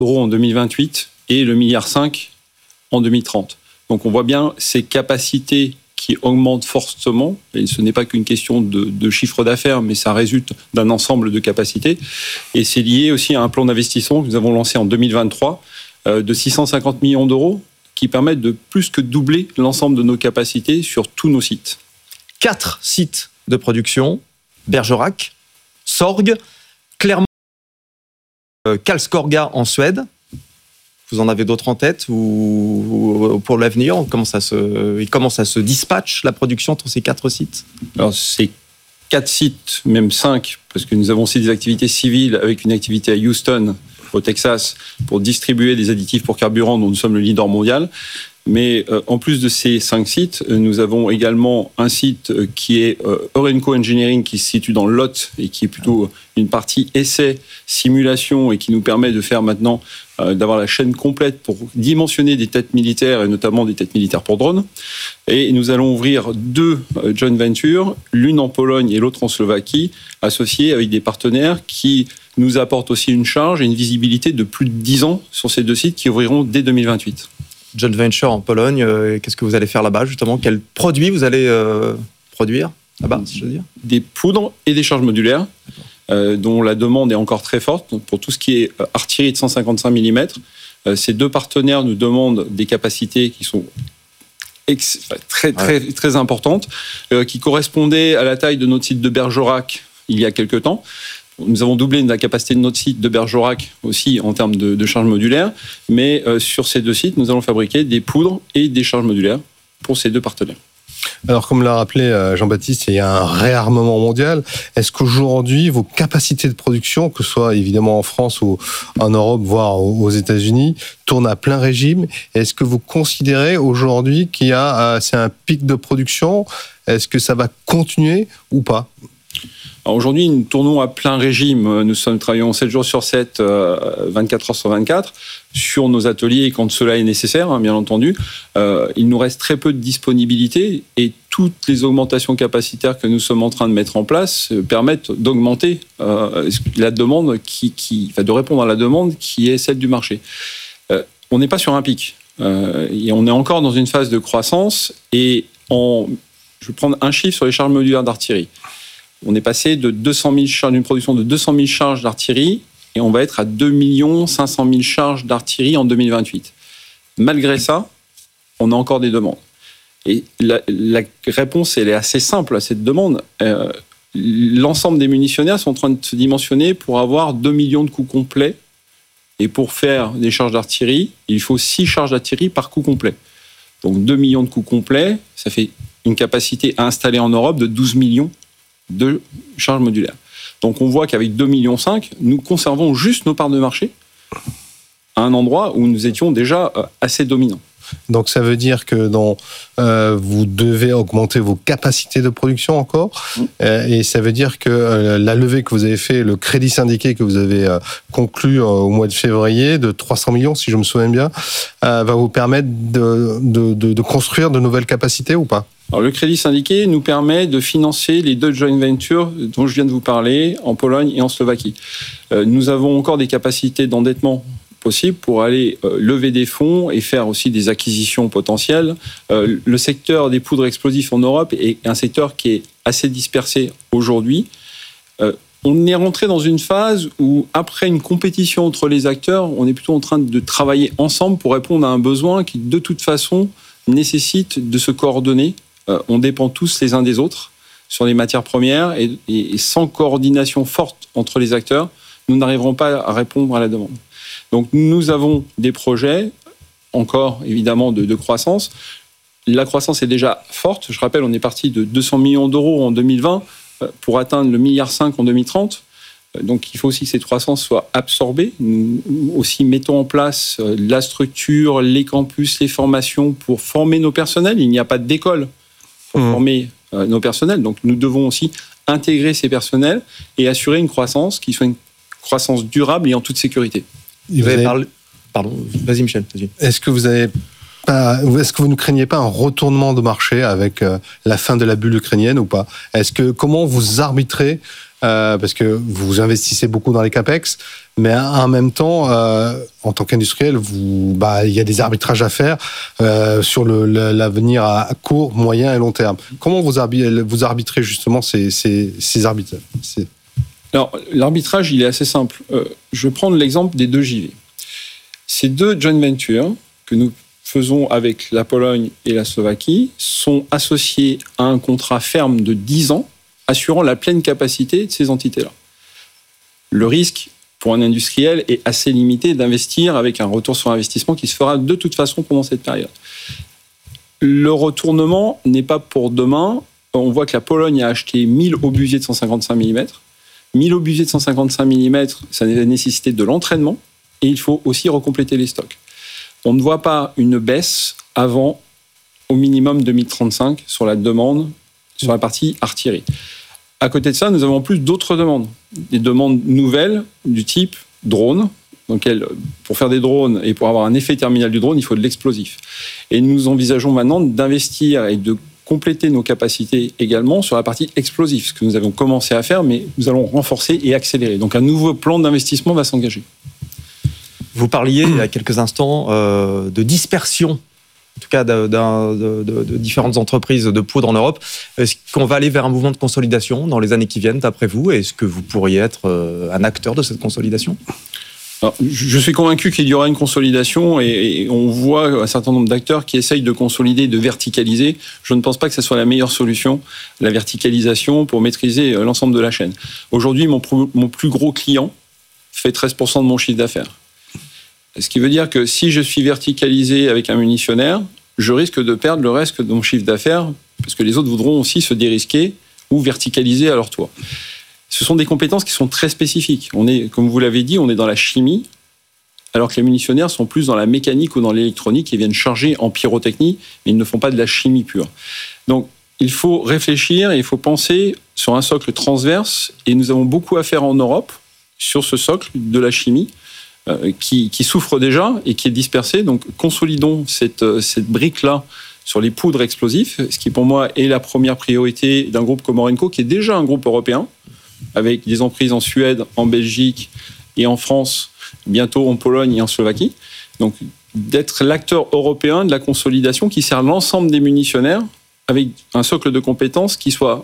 d'euros en 2028 et le 1,5 milliard en 2030. Donc on voit bien ces capacités qui augmentent fortement, et ce n'est pas qu'une question de chiffre d'affaires, mais ça résulte d'un ensemble de capacités. Et c'est lié aussi à un plan d'investissement que nous avons lancé en 2023 de 650 millions d'euros, qui permettent de plus que doubler l'ensemble de nos capacités sur tous nos sites. 4 sites de production, Bergerac, Sorg, Clermont, Karlskoga en Suède. Vous en avez d'autres en tête ou pour l'avenir, comment ça se dispatche la production entre ces 4 sites? Alors, c'est 4 sites, même 5, parce que nous avons aussi des activités civiles avec une activité à Houston, au Texas, pour distribuer des additifs pour carburant dont nous sommes le leader mondial. Mais en plus de ces 5 sites, nous avons également un site qui est Orenco Engineering, qui se situe dans le Lot et qui est plutôt une partie essai, simulation et qui nous permet de faire maintenant d'avoir la chaîne complète pour dimensionner des têtes militaires et notamment des têtes militaires pour drones. Et nous allons ouvrir 2 joint ventures, l'une en Pologne et l'autre en Slovaquie, associées avec des partenaires qui nous apportent aussi une charge et une visibilité de plus de 10 ans sur ces 2 sites qui ouvriront dès 2028. Joint venture en Pologne, qu'est-ce que vous allez faire là-bas justement? Quels produits vous allez produire là-bas, si je veux dire? Des poudres et des charges modulaires, dont la demande est encore très forte. Donc, pour tout ce qui est artillerie de 155 mm, ces 2 partenaires nous demandent des capacités qui sont très importantes, qui correspondaient à la taille de notre site de Bergerac il y a quelques temps. Nous avons doublé la capacité de notre site de Bergerac aussi en termes de charges modulaires, mais sur ces 2 sites, nous allons fabriquer des poudres et des charges modulaires pour ces 2 partenaires. Alors, comme l'a rappelé Jean-Baptiste, il y a un réarmement mondial. Est-ce qu'aujourd'hui, vos capacités de production, que ce soit évidemment en France ou en Europe, voire aux États-Unis, tournent à plein régime? Est-ce que vous considérez aujourd'hui c'est un pic de production? Est-ce que ça va continuer ou pas? Alors aujourd'hui, nous tournons à plein régime. Nous travaillons 7 jours sur 7, 24 heures sur 24, sur nos ateliers quand cela est nécessaire, bien entendu. Il nous reste très peu de disponibilité et toutes les augmentations capacitaires que nous sommes en train de mettre en place permettent d'augmenter la demande, de répondre à la demande qui est celle du marché. On n'est pas sur un pic. Et on est encore dans une phase de croissance. Et je vais prendre un chiffre sur les charges modulaires d'artillerie. On est passé de 200 000 charges, d'une production de 200 000 charges d'artillerie et on va être à 2 500 000 charges d'artillerie en 2028. Malgré ça, on a encore des demandes. Et la réponse, elle est assez simple à cette demande. L'ensemble des munitionnaires sont en train de se dimensionner pour avoir 2 millions de coups complets. Et pour faire des charges d'artillerie, il faut 6 charges d'artillerie par coup complet. Donc 2 millions de coups complets, ça fait une capacité à installer en Europe de 12 millions de charges modulaires. Donc on voit qu'avec 2,5 millions, nous conservons juste nos parts de marché à un endroit où nous étions déjà assez dominants. Donc ça veut dire que vous devez augmenter vos capacités de production encore, et ça veut dire que la levée que vous avez fait, le crédit syndiqué que vous avez conclu au mois de février de 300 millions, si je me souviens bien, va vous permettre de construire de nouvelles capacités ou pas? Alors, le crédit syndiqué nous permet de financer les 2 joint ventures dont je viens de vous parler, en Pologne et en Slovaquie. Nous avons encore des capacités d'endettement possibles pour aller lever des fonds et faire aussi des acquisitions potentielles. Le secteur des poudres explosives en Europe est un secteur qui est assez dispersé aujourd'hui. On est rentré dans une phase où, après une compétition entre les acteurs, on est plutôt en train de travailler ensemble pour répondre à un besoin qui, de toute façon, nécessite de se coordonner. On dépend tous les uns des autres sur les matières premières et sans coordination forte entre les acteurs, nous n'arriverons pas à répondre à la demande. Donc nous avons des projets, encore évidemment de croissance. La croissance est déjà forte. Je rappelle, on est parti de 200 millions d'euros en 2020 pour atteindre le 1,5 milliard en 2030. Donc il faut aussi que cette croissance soit absorbée. Nous aussi mettons en place la structure, les campus, les formations pour former nos personnels. Il n'y a pas d'école pour former nos personnels. Donc nous devons aussi intégrer ces personnels et assurer une croissance qui soit une croissance durable et en toute sécurité. Vous avez parlé... Pardon, vas-y Michel. Vas-y. Est-ce que vous avez est-ce que vous ne craignez pas un retournement de marché avec la fin de la bulle ukrainienne ou pas? Comment vous arbitrez, parce que vous investissez beaucoup dans les capex, mais en même temps, en tant qu'industriel, il y a des arbitrages à faire sur l'avenir à court, moyen et long terme. Comment vous arbitrez justement ces arbitrages? Alors, l'arbitrage, il est assez simple. Je vais prendre l'exemple des 2 JV. Ces 2 joint ventures que nous faisons avec la Pologne et la Slovaquie sont associés à un contrat ferme de 10 ans assurant la pleine capacité de ces entités-là. Le risque pour un industriel est assez limité d'investir avec un retour sur investissement qui se fera de toute façon pendant cette période. Le retournement n'est pas pour demain. On voit que la Pologne a acheté 1000 obusiers de 155 mm. 1000 obusiers de 155 mm, ça nécessité de l'entraînement et il faut aussi recompléter les stocks. On ne voit pas une baisse avant au minimum 2035 sur la demande, sur la partie artillerie. À côté de ça, nous avons en plus d'autres demandes. Des demandes nouvelles du type drone, dans lequel, pour faire des drones et pour avoir un effet terminal du drone, il faut de l'explosif. Et nous envisageons maintenant d'investir et de compléter nos capacités également sur la partie explosive, ce que nous avons commencé à faire, mais nous allons renforcer et accélérer. Donc un nouveau plan d'investissement va s'engager. Vous parliez il y a quelques instants de dispersion, en tout cas de différentes entreprises de poudre en Europe. Est-ce qu'on va aller vers un mouvement de consolidation dans les années qui viennent, d'après vous? Est-ce que vous pourriez être un acteur de cette consolidation? Alors, je suis convaincu qu'il y aura une consolidation et on voit un certain nombre d'acteurs qui essayent de consolider, de verticaliser. Je ne pense pas que ce soit la meilleure solution, la verticalisation, pour maîtriser l'ensemble de la chaîne. Aujourd'hui, mon plus gros client fait 13% de mon chiffre d'affaires. Ce qui veut dire que si je suis verticalisé avec un munitionnaire, je risque de perdre le reste de mon chiffre d'affaires parce que les autres voudront aussi se dérisquer ou verticaliser à leur tour. Ce sont des compétences qui sont très spécifiques. On est, comme vous l'avez dit, on est dans la chimie, alors que les munitionnaires sont plus dans la mécanique ou dans l'électronique et viennent charger en pyrotechnie, mais ils ne font pas de la chimie pure. Donc, il faut réfléchir et il faut penser sur un socle transverse. Et nous avons beaucoup à faire en Europe sur ce socle de la chimie qui souffre déjà et qui est dispersé. Donc, consolidons cette brique-là sur les poudres explosifs, ce qui pour moi est la première priorité d'un groupe comme Orenco, qui est déjà un groupe européen, avec des emprises en Suède, en Belgique et en France, bientôt en Pologne et en Slovaquie. Donc, d'être l'acteur européen de la consolidation qui sert l'ensemble des munitionnaires avec un socle de compétences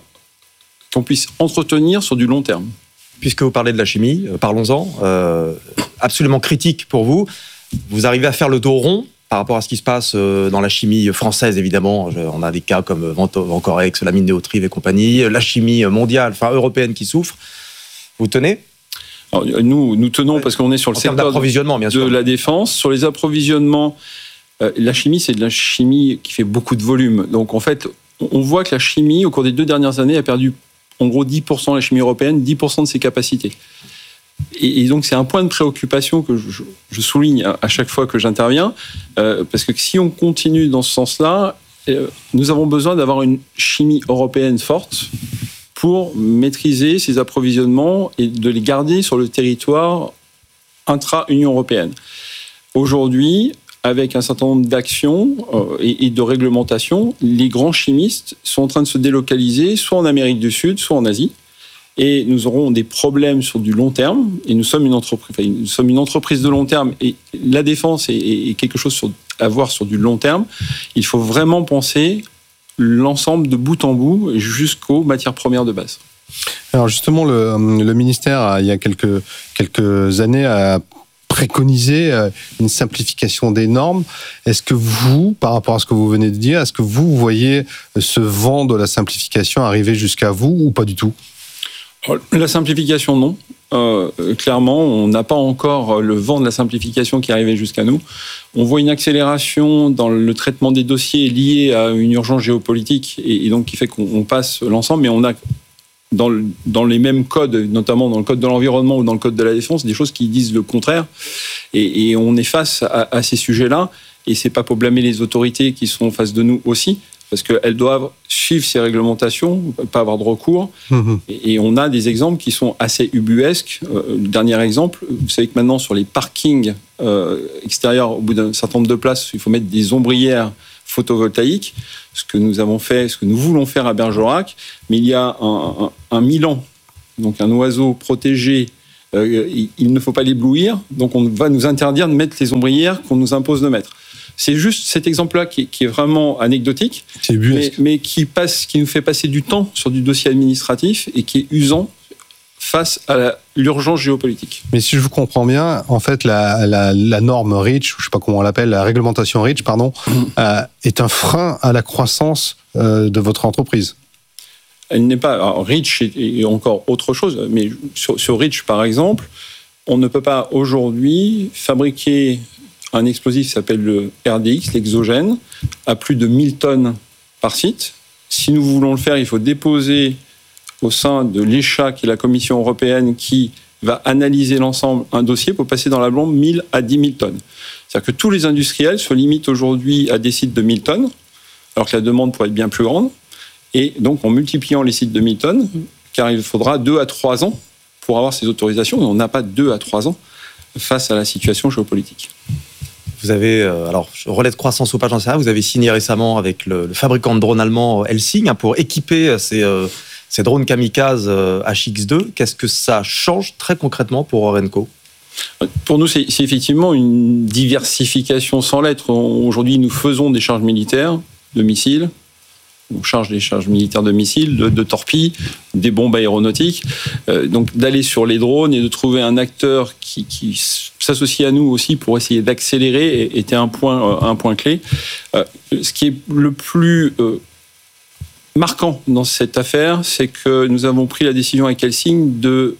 qu'on puisse entretenir sur du long terme. Puisque vous parlez de la chimie, parlons-en. Absolument critique pour vous. Vous arrivez à faire le dos rond par rapport à ce qui se passe dans la chimie française, évidemment. On a des cas comme Vencorex, la mine Néotrive et compagnie, la chimie mondiale, enfin européenne qui souffre. Vous tenez? Alors, nous tenons parce qu'on est sur le secteur d'approvisionnement, bien sûr, de la défense. Sur les approvisionnements, la chimie, c'est de la chimie qui fait beaucoup de volume. Donc, en fait, on voit que la chimie, au cours des 2 dernières années, a perdu en gros 10%, la chimie européenne, 10% de ses capacités. Et donc, c'est un point de préoccupation que je souligne à chaque fois que j'interviens, parce que si on continue dans ce sens-là, nous avons besoin d'avoir une chimie européenne forte pour maîtriser ces approvisionnements et de les garder sur le territoire intra-Union européenne. Aujourd'hui, avec un certain nombre d'actions et de réglementations, les grands chimistes sont en train de se délocaliser, soit en Amérique du Sud, soit en Asie. Et nous aurons des problèmes sur du long terme. Et nous sommes une entreprise de long terme. Et la défense est quelque chose à voir sur du long terme. Il faut vraiment penser l'ensemble de bout en bout jusqu'aux matières premières de base. Alors justement, le ministère, il y a quelques années, a préconisé une simplification des normes. Est-ce que vous, par rapport à ce que vous venez de dire, est-ce que vous voyez ce vent de la simplification arriver jusqu'à vous ou pas du tout ? La simplification, non. Clairement, on n'a pas encore le vent de la simplification qui est arrivé jusqu'à nous. On voit une accélération dans le traitement des dossiers liés à une urgence géopolitique et donc qui fait qu'on passe l'ensemble, mais on a dans les mêmes codes, notamment dans le code de l'environnement ou dans le code de la défense, des choses qui disent le contraire. Et on est face à ces sujets-là. Et c'est pas pour blâmer les autorités qui sont en face de nous aussi. parce qu'elles doivent suivre ces réglementations, pas avoir de recours. Et on a des exemples qui sont assez ubuesques. Dernier exemple, vous savez que maintenant sur les parkings extérieurs, au bout d'un certain nombre de places, il faut mettre des ombrières photovoltaïques, ce que nous avons fait, ce que nous voulons faire à Bergerac, mais il y a un milan, donc un oiseau protégé, il ne faut pas l'éblouir, donc on va nous interdire de mettre les ombrières qu'on nous impose de mettre. C'est juste cet exemple-là qui est vraiment anecdotique, mais qui nous fait passer du temps sur du dossier administratif et qui est usant face à l'urgence géopolitique. Mais si je vous comprends bien, en fait, la norme REACH, je ne sais pas comment on l'appelle, la réglementation REACH, est un frein à la croissance de votre entreprise. Elle n'est pas. Alors, REACH est encore autre chose, mais sur REACH, par exemple, on ne peut pas aujourd'hui fabriquer un explosif qui s'appelle le RDX, l'exogène, à plus de 1000 tonnes par site. Si nous voulons le faire, il faut déposer au sein de l'ECHA, qui est la Commission européenne, qui va analyser l'ensemble, un dossier pour passer dans la blonde 1000 à 10 000 tonnes. C'est-à-dire que tous les industriels se limitent aujourd'hui à des sites de 1000 tonnes, alors que la demande pourrait être bien plus grande. Et donc, en multipliant les sites de 1000 tonnes, car il faudra 2 à 3 ans pour avoir ces autorisations, et on n'a pas 2 à 3 ans face à la situation géopolitique. Vous avez, alors, relais de croissance ou pas, j'en sais rien, vous avez signé récemment avec le fabricant de drones allemand Helsing pour équiper ces drones kamikazes HX2. Qu'est-ce que ça change très concrètement pour Orenco ? Pour nous, c'est effectivement une diversification sans lettres. Aujourd'hui, nous faisons des charges militaires de missiles. On charge des charges militaires de missiles, de torpilles, des bombes aéronautiques. Donc d'aller sur les drones et de trouver un acteur qui s'associe à nous aussi pour essayer d'accélérer était un point clé. Ce qui est le plus marquant dans cette affaire, c'est que nous avons pris la décision avec Helsing de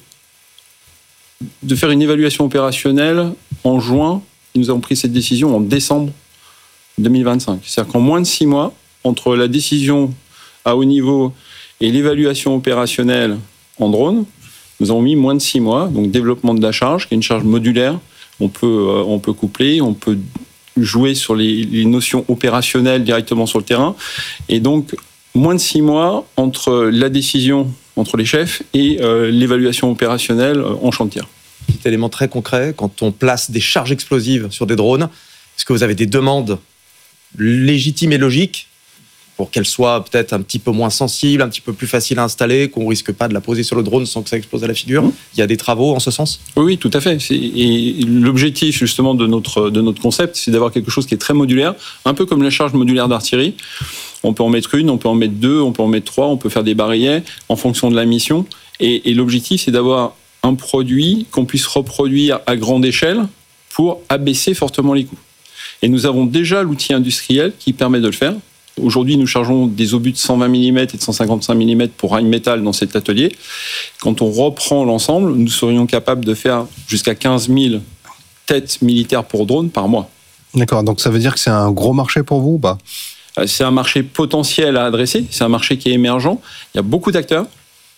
faire une évaluation opérationnelle en juin. Nous avons pris cette décision en décembre 2025. C'est-à-dire qu'en moins de 6 mois, entre la décision à haut niveau et l'évaluation opérationnelle en drone, nous avons mis moins de 6 mois. Donc développement de la charge, qui est une charge modulaire. On peut coupler, on peut jouer sur les notions opérationnelles directement sur le terrain. Et donc, moins de 6 mois entre la décision entre les chefs et l'évaluation opérationnelle en chantier. Petit élément très concret, quand on place des charges explosives sur des drones, est-ce que vous avez des demandes légitimes et logiques pour qu'elle soit peut-être un petit peu moins sensible, un petit peu plus facile à installer, qu'on ne risque pas de la poser sur le drone sans que ça explose à la figure. Il y a des travaux en ce sens ? Oui, tout à fait. Et l'objectif justement de notre concept, c'est d'avoir quelque chose qui est très modulaire, un peu comme la charge modulaire d'artillerie. On peut en mettre une, on peut en mettre 2, on peut en mettre 3, on peut faire des barilets en fonction de la mission. Et l'objectif, c'est d'avoir un produit qu'on puisse reproduire à grande échelle pour abaisser fortement les coûts. Et nous avons déjà l'outil industriel qui permet de le faire. Aujourd'hui, nous chargeons des obus de 120 mm et de 155 mm pour Rheinmetall dans cet atelier. Quand on reprend l'ensemble, nous serions capables de faire jusqu'à 15 000 têtes militaires pour drone par mois. D'accord, donc ça veut dire que c'est un gros marché pour vous ou pas ? C'est un marché potentiel à adresser, c'est un marché qui est émergent. Il y a beaucoup d'acteurs.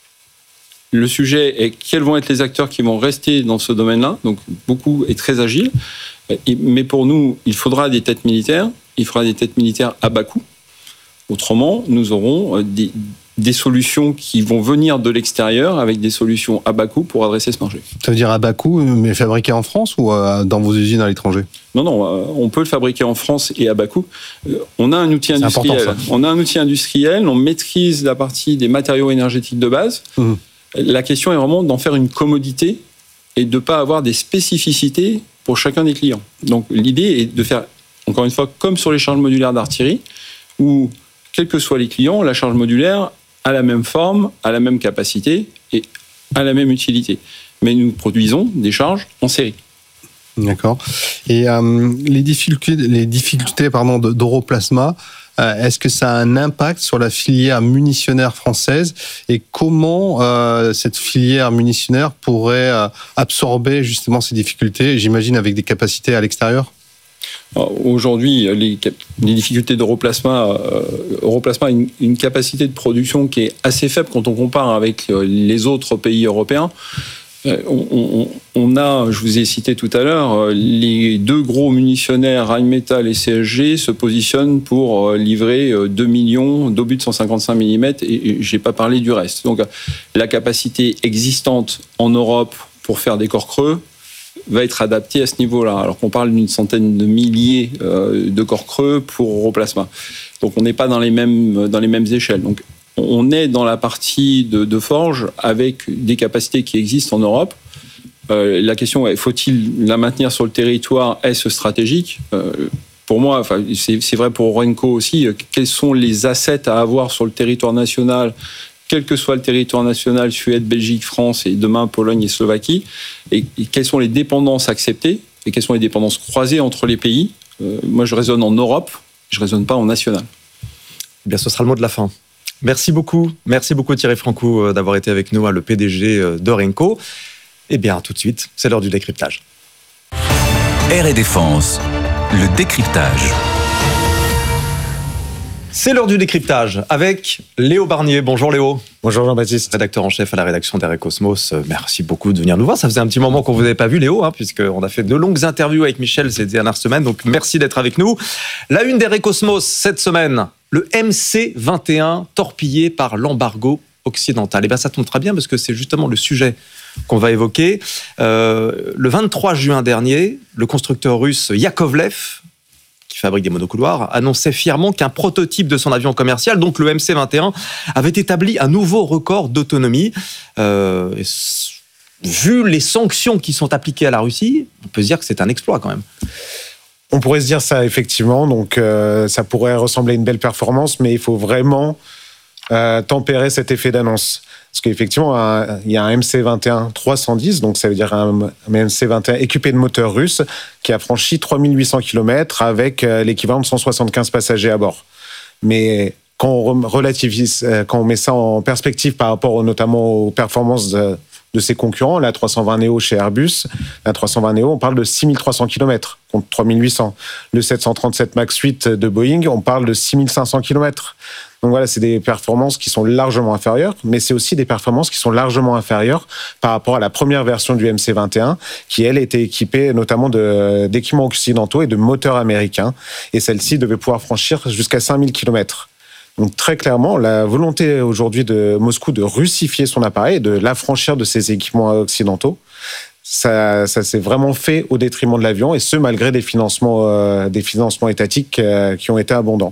Le sujet est quels vont être les acteurs qui vont rester dans ce domaine-là, donc beaucoup et très agile. Mais pour nous, il faudra des têtes militaires, il faudra des têtes militaires à bas coût. Autrement, nous aurons des solutions qui vont venir de l'extérieur avec des solutions à bas coût pour adresser ce marché. Ça veut dire à bas coût, mais fabriqué en France ou dans vos usines à l'étranger ? Non, on peut le fabriquer en France et à bas coût. On a un outil industriel. On maîtrise la partie des matériaux énergétiques de base. La question est vraiment d'en faire une commodité et de ne pas avoir des spécificités pour chacun des clients. Donc l'idée est de faire, encore une fois, comme sur les charges modulaires d'artillerie, où quels que soient les clients, la charge modulaire a la même forme, a la même capacité et a la même utilité. Mais nous produisons des charges en série. D'accord. Et les difficultés d'Europlasma, est-ce que ça a un impact sur la filière munitionnaire française et comment cette filière munitionnaire pourrait absorber justement ces difficultés, j'imagine avec des capacités à l'extérieur ? Aujourd'hui, les difficultés d'Europlasma, Europlasma a une capacité de production qui est assez faible quand on compare avec les autres pays européens. On a, je vous ai cité tout à l'heure, les deux gros munitionnaires, Rheinmetall et CSG, se positionnent pour livrer 2 millions d'obus de 155 mm et je n'ai pas parlé du reste. Donc la capacité existante en Europe pour faire des corps creux va être adaptée à ce niveau-là, alors qu'on parle d'une centaine de milliers de corps creux pour Europlasma. Donc on n'est pas dans les mêmes échelles. Donc on est dans la partie de forge avec des capacités qui existent en Europe. La question est, faut-il la maintenir sur le territoire? Est-ce stratégique? Pour moi, enfin, c'est vrai pour Orenco aussi, quels sont les assets à avoir sur le territoire national, quel que soit le territoire national, Suède, Belgique, France et demain Pologne et Slovaquie, et quelles sont les dépendances acceptées et quelles sont les dépendances croisées entre les pays? Moi, je raisonne en Europe, je ne raisonne pas en national. Eh bien, ce sera le mot de la fin. Merci beaucoup Thierry Francoux d'avoir été avec nous, le PDG d'Orenco. Eh bien, tout de suite, c'est l'heure du décryptage. Air et Défense, le décryptage. C'est l'heure du décryptage avec Léo Barnier. Bonjour Léo. Bonjour Jean-Baptiste. Rédacteur en chef à la rédaction d'Air et Cosmos. Merci beaucoup de venir nous voir. Ça faisait un petit moment qu'on ne vous avait pas vu Léo, puisqu'on a fait de longues interviews avec Michel ces dernières semaines. Donc merci d'être avec nous. La une d'Air et Cosmos cette semaine, le MC-21 torpillé par l'embargo occidental. Et bien ça tombe très bien parce que c'est justement le sujet qu'on va évoquer. Le 23 juin dernier, le constructeur russe Yakovlev, qui fabrique des monocouloirs, annonçait fièrement qu'un prototype de son avion commercial, donc le MC-21, avait établi un nouveau record d'autonomie. Vu les sanctions qui sont appliquées à la Russie, on peut se dire que c'est un exploit quand même. On pourrait se dire ça, effectivement. Donc, ça pourrait ressembler à une belle performance, mais il faut vraiment tempérer cet effet d'annonce. Parce qu'effectivement, il y a un MC-21 310, donc ça veut dire un MC-21 équipé de moteurs russes qui a franchi 3800 km avec l'équivalent de 175 passagers à bord. Mais quand on relativise, quand on met ça en perspective par rapport notamment aux performances de ses concurrents, la 320 Neo chez Airbus, la 320 Neo, on parle de 6300 km contre 3800. Le 737 MAX 8 de Boeing, on parle de 6500 km. Donc voilà, c'est des performances qui sont largement inférieures, mais c'est aussi des performances qui sont largement inférieures par rapport à la première version du MC-21, qui, elle, était équipée notamment d'équipements occidentaux et de moteurs américains. Et celle-ci devait pouvoir franchir jusqu'à 5000 km. Donc très clairement, la volonté aujourd'hui de Moscou de russifier son appareil et de l'affranchir de ses équipements occidentaux, ça s'est vraiment fait au détriment de l'avion, et ce, malgré des financements étatiques qui ont été abondants.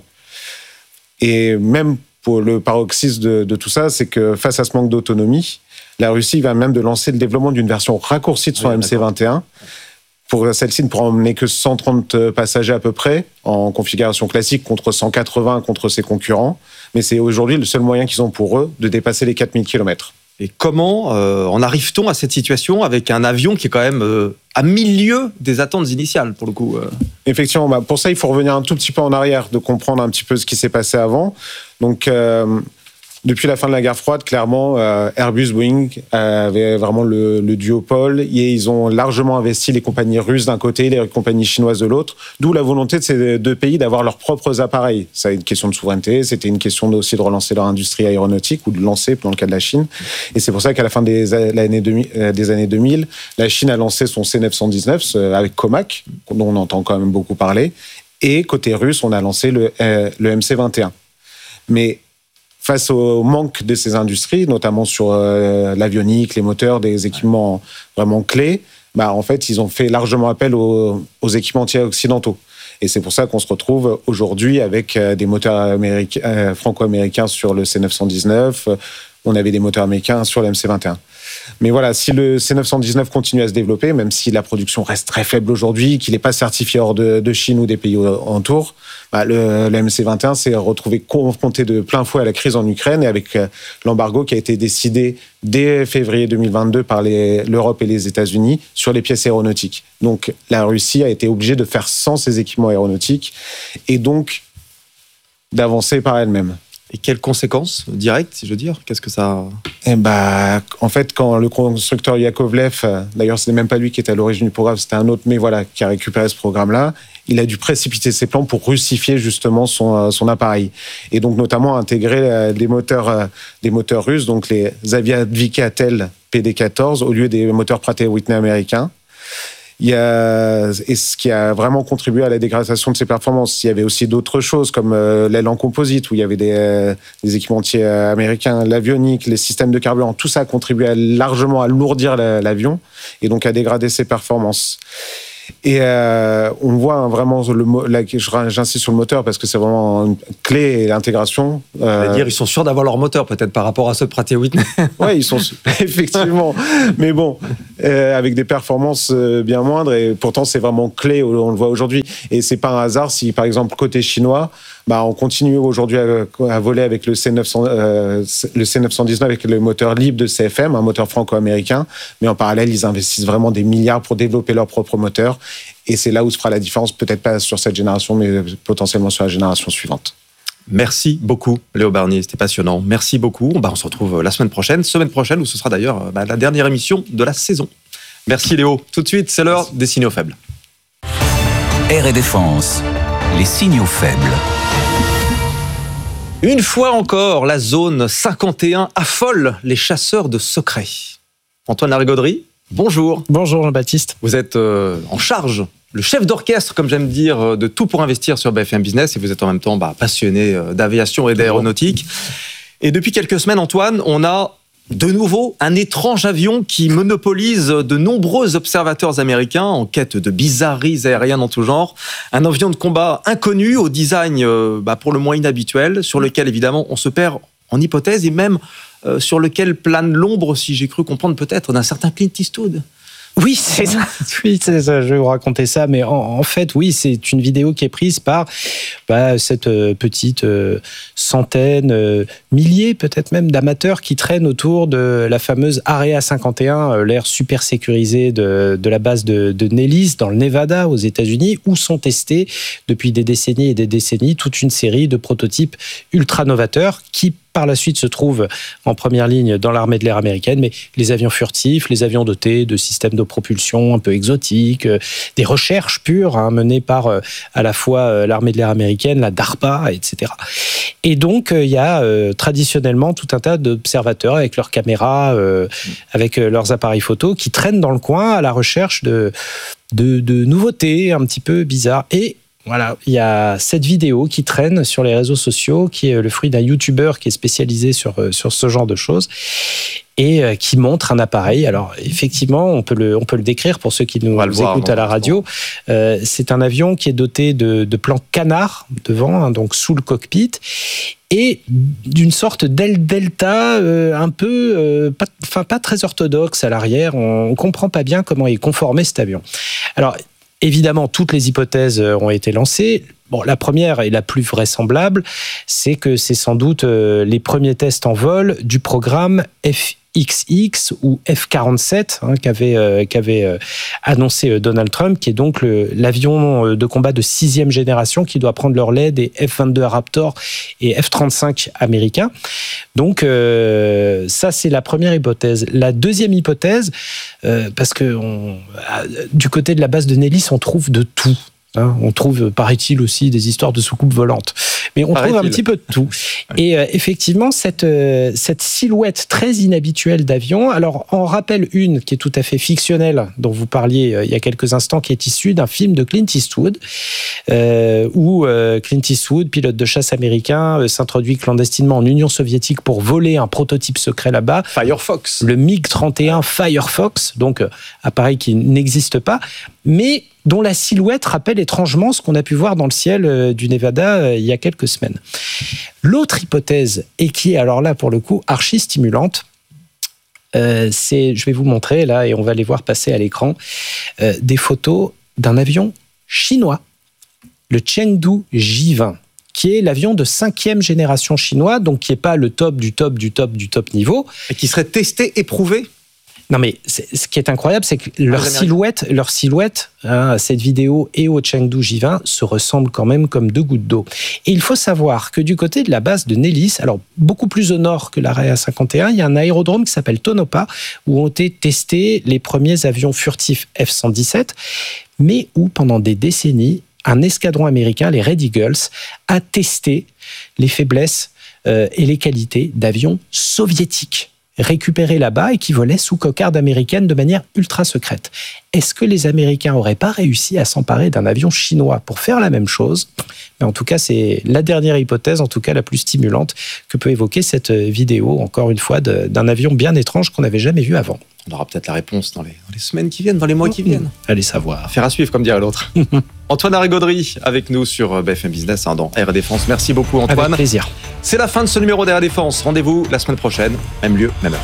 Et même pour le paroxysme de tout ça, c'est que face à ce manque d'autonomie, la Russie va même de lancer le développement d'une version raccourcie de son MC-21. Pour celle-ci, ne pourra emmener que 130 passagers à peu près, en configuration classique, contre 180 contre ses concurrents. Mais c'est aujourd'hui le seul moyen qu'ils ont pour eux de dépasser les 4000 km. Et comment en arrive-t-on à cette situation avec un avion qui est quand même à milieu des attentes initiales, pour le coup Effectivement, pour ça, il faut revenir un tout petit peu en arrière, de comprendre un petit peu ce qui s'est passé avant. Donc, depuis la fin de la guerre froide, clairement, Airbus, Boeing avaient vraiment le duopole, et ils ont largement investi les compagnies russes d'un côté, les compagnies chinoises de l'autre, d'où la volonté de ces deux pays d'avoir leurs propres appareils. C'est une question de souveraineté, c'était une question aussi de relancer leur industrie aéronautique, ou de lancer dans le cas de la Chine. Et c'est pour ça qu'à la fin des années 2000, la Chine a lancé son C919 avec Comac, dont on entend quand même beaucoup parler, et côté russe, on a lancé le MC-21. Mais face au manque de ces industries, notamment sur l'avionique, les moteurs, des équipements vraiment clés, en fait, ils ont fait largement appel aux équipementiers occidentaux. Et c'est pour ça qu'on se retrouve aujourd'hui avec des moteurs franco-américains sur le C919. On avait des moteurs américains sur le MC-21. Mais voilà, si le C919 continue à se développer, même si la production reste très faible aujourd'hui, qu'il n'est pas certifié hors de Chine ou des pays autour, le MC-21 s'est retrouvé confronté de plein fouet à la crise en Ukraine, et avec l'embargo qui a été décidé dès février 2022 par l'Europe et les États-Unis sur les pièces aéronautiques. Donc la Russie a été obligée de faire sans ses équipements aéronautiques et donc d'avancer par elle-même. Et quelles conséquences directes, si je veux dire ? Qu'est-ce que ça... En fait, quand le constructeur Yakovlev, d'ailleurs, ce n'est même pas lui qui était à l'origine du programme, c'était un autre, mais voilà, qui a récupéré ce programme-là, il a dû précipiter ses plans pour russifier justement son appareil. Et donc, notamment, intégrer des moteurs russes, donc les Aviavicatel PD-14, au lieu des moteurs Pratt & Whitney américains. Et ce qui a vraiment contribué à la dégradation de ses performances. Il y avait aussi d'autres choses, comme l'aile en composite, où il y avait des équipementiers américains, l'avionique, les systèmes de carburant. Tout ça a contribué largement à alourdir l'avion et donc à dégrader ses performances. Et on voit vraiment, j'insiste sur le moteur parce que c'est vraiment une clé et l'intégration. Ils sont sûrs d'avoir leur moteur peut-être par rapport à ceux de Pratt & Whitney. Oui, ils sont effectivement. Mais bon, avec des performances bien moindres et pourtant c'est vraiment clé, on le voit aujourd'hui. Et c'est pas un hasard si par exemple côté chinois, on continue aujourd'hui à voler avec le C919 avec le moteur libre de CFM, un moteur franco-américain. Mais en parallèle, ils investissent vraiment des milliards pour développer leur propre moteur. Et c'est là où se fera la différence, peut-être pas sur cette génération, mais potentiellement sur la génération suivante. Merci beaucoup, Léo Barnier. C'était passionnant. Merci beaucoup. On se retrouve la semaine prochaine où ce sera d'ailleurs la dernière émission de la saison. Merci, Léo. Tout de suite, c'est l'heure des signaux faibles. Air et Défense, les signaux faibles. Une fois encore, la zone 51 affole les chasseurs de secrets. Antoine Larigauderie, bonjour. Bonjour Jean-Baptiste. Vous êtes en charge, le chef d'orchestre, comme j'aime dire, de Tout pour investir sur BFM Business, et vous êtes en même temps passionné d'aviation et d'aéronautique. Et depuis quelques semaines, Antoine, on a de nouveau un étrange avion qui monopolise de nombreux observateurs américains en quête de bizarreries aériennes en tout genre. Un avion de combat inconnu, au design pour le moins inhabituel, sur lequel évidemment on se perd en hypothèse et même sur lequel plane l'ombre, si j'ai cru comprendre peut-être, d'un certain Clint Eastwood. Oui, c'est ça. Oui, c'est ça. Je vais vous raconter ça. Mais en fait, oui, c'est une vidéo qui est prise par cette petite centaine, milliers peut-être même d'amateurs qui traînent autour de la fameuse Area 51, l'aire super sécurisée de la base de Nellis dans le Nevada aux États-Unis, où sont testés depuis des décennies et des décennies toute une série de prototypes ultra novateurs qui par la suite se trouvent en première ligne dans l'armée de l'air américaine, mais les avions furtifs, les avions dotés de systèmes de propulsion un peu exotiques, des recherches pures menées par à la fois l'armée de l'air américaine, la DARPA, etc. Et donc, il y a traditionnellement tout un tas d'observateurs avec leurs caméras, avec leurs appareils photo, qui traînent dans le coin à la recherche de nouveautés un petit peu bizarres. Et voilà, il y a cette vidéo qui traîne sur les réseaux sociaux, qui est le fruit d'un YouTuber qui est spécialisé sur ce genre de choses et qui montre un appareil. Alors effectivement, on peut le décrire pour ceux qui nous écoutent à la radio. C'est un avion qui est doté de plans canard devant, donc sous le cockpit, et d'une sorte d'aile delta un peu, pas très orthodoxe à l'arrière. On comprend pas bien comment est conformé cet avion. Alors évidemment, toutes les hypothèses ont été lancées. Bon, la première et la plus vraisemblable, c'est que c'est sans doute les premiers tests en vol du programme FXX ou F-47 qu'avait annoncé Donald Trump, qui est donc l'avion de combat de 6e génération qui doit prendre leur lait des F-22 Raptor et F-35 américains. Donc ça, c'est la première hypothèse. La deuxième hypothèse, parce que du côté de la base de Nellis, on trouve de tout. On trouve, paraît-il, aussi des histoires de soucoupes volantes. Mais on trouve un petit peu de tout. Et effectivement, cette silhouette très inhabituelle d'avion, alors on rappelle une qui est tout à fait fictionnelle, dont vous parliez il y a quelques instants, qui est issue d'un film de Clint Eastwood, où Clint Eastwood, pilote de chasse américain, s'introduit clandestinement en Union soviétique pour voler un prototype secret là-bas. Firefox. Le MiG-31 Firefox, donc appareil qui n'existe pas, mais dont la silhouette rappelle étrangement ce qu'on a pu voir dans le ciel du Nevada il y a quelques semaines. L'autre hypothèse, et qui est alors là pour le coup archi stimulante, je vais vous montrer là, et on va les voir passer à l'écran, des photos d'un avion chinois, le Chengdu J-20, qui est l'avion de 5e génération chinois, donc qui n'est pas le top du top du top du top niveau. Et qui serait testé, éprouvé. Non, mais ce qui est incroyable, c'est que leur silhouette, à cette vidéo et au Chengdu J20 se ressemblent quand même comme deux gouttes d'eau. Et il faut savoir que du côté de la base de Nellis, alors beaucoup plus au nord que l'Area 51, il y a un aérodrome qui s'appelle Tonopah, où ont été testés les premiers avions furtifs F-117, mais où pendant des décennies, un escadron américain, les Red Eagles, a testé les faiblesses et les qualités d'avions soviétiques récupérés là-bas et qui volaient sous cocarde américaine de manière ultra secrète. Est-ce que les Américains n'auraient pas réussi à s'emparer d'un avion chinois pour faire la même chose ? Mais en tout cas, c'est la dernière hypothèse, en tout cas la plus stimulante, que peut évoquer cette vidéo, encore une fois, d'un avion bien étrange qu'on n'avait jamais vu avant. On aura peut-être la réponse dans les semaines qui viennent, dans les mois qui viennent. Allez savoir. Affaire à suivre, comme dirait l'autre. Antoine Larrey-Gaudry avec nous sur BFM Business dans Air et Défense. Merci beaucoup, Antoine. Avec plaisir. C'est la fin de ce numéro d'Air et Défense. Rendez-vous la semaine prochaine, même lieu, même heure.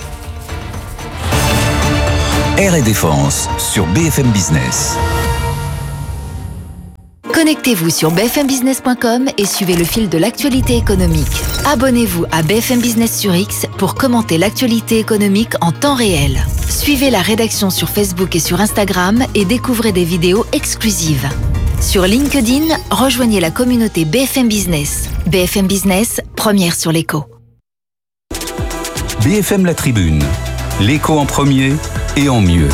Air et Défense sur BFM Business. Connectez-vous sur bfmbusiness.com et suivez le fil de l'actualité économique. Abonnez-vous à BFM Business sur X pour commenter l'actualité économique en temps réel. Suivez la rédaction sur Facebook et sur Instagram et découvrez des vidéos exclusives. Sur LinkedIn, rejoignez la communauté BFM Business. BFM Business, première sur l'écho. BFM La Tribune, l'écho en premier et en mieux.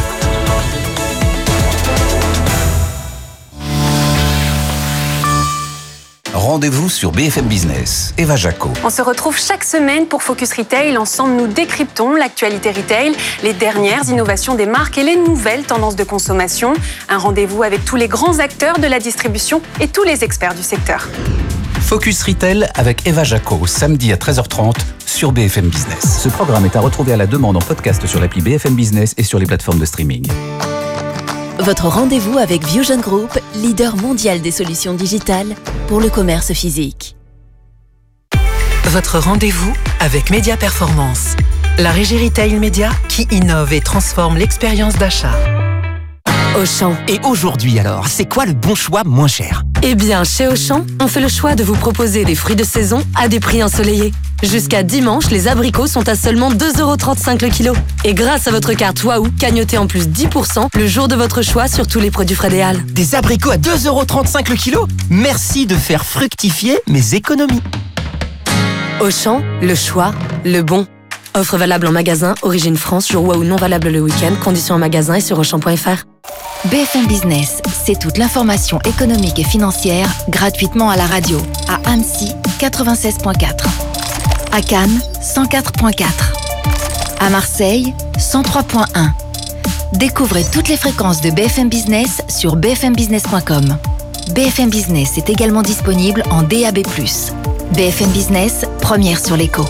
Rendez-vous sur BFM Business. Eva Jaco. On se retrouve chaque semaine pour Focus Retail. Ensemble, nous décryptons l'actualité retail, les dernières innovations des marques et les nouvelles tendances de consommation. Un rendez-vous avec tous les grands acteurs de la distribution et tous les experts du secteur. Focus Retail avec Eva Jaco, samedi à 13h30 sur BFM Business. Ce programme est à retrouver à la demande en podcast sur l'appli BFM Business et sur les plateformes de streaming. Votre rendez-vous avec Vusion Group, leader mondial des solutions digitales pour le commerce physique. Votre rendez-vous avec Média Performance, la régie retail média qui innove et transforme l'expérience d'achat. Auchan. Et aujourd'hui alors, c'est quoi le bon choix moins cher ? Eh bien, chez Auchan, on fait le choix de vous proposer des fruits de saison à des prix ensoleillés. Jusqu'à dimanche, les abricots sont à seulement 2,35€ le kilo. Et grâce à votre carte Waouh, cagnotez en plus 10% le jour de votre choix sur tous les produits Frédéal. Des abricots à 2,35€ le kilo ? Merci de faire fructifier mes économies. Auchan, le choix, le bon. Offre valable en magasin, origine France, jour Waouh non valable le week-end, conditions en magasin et sur Auchan.fr. BFM Business, c'est toute l'information économique et financière gratuitement à la radio. À Annecy, 96.4. À Cannes, 104.4. À Marseille, 103.1. Découvrez toutes les fréquences de BFM Business sur bfmbusiness.com. BFM Business est également disponible en DAB+. BFM Business, première sur l'écho.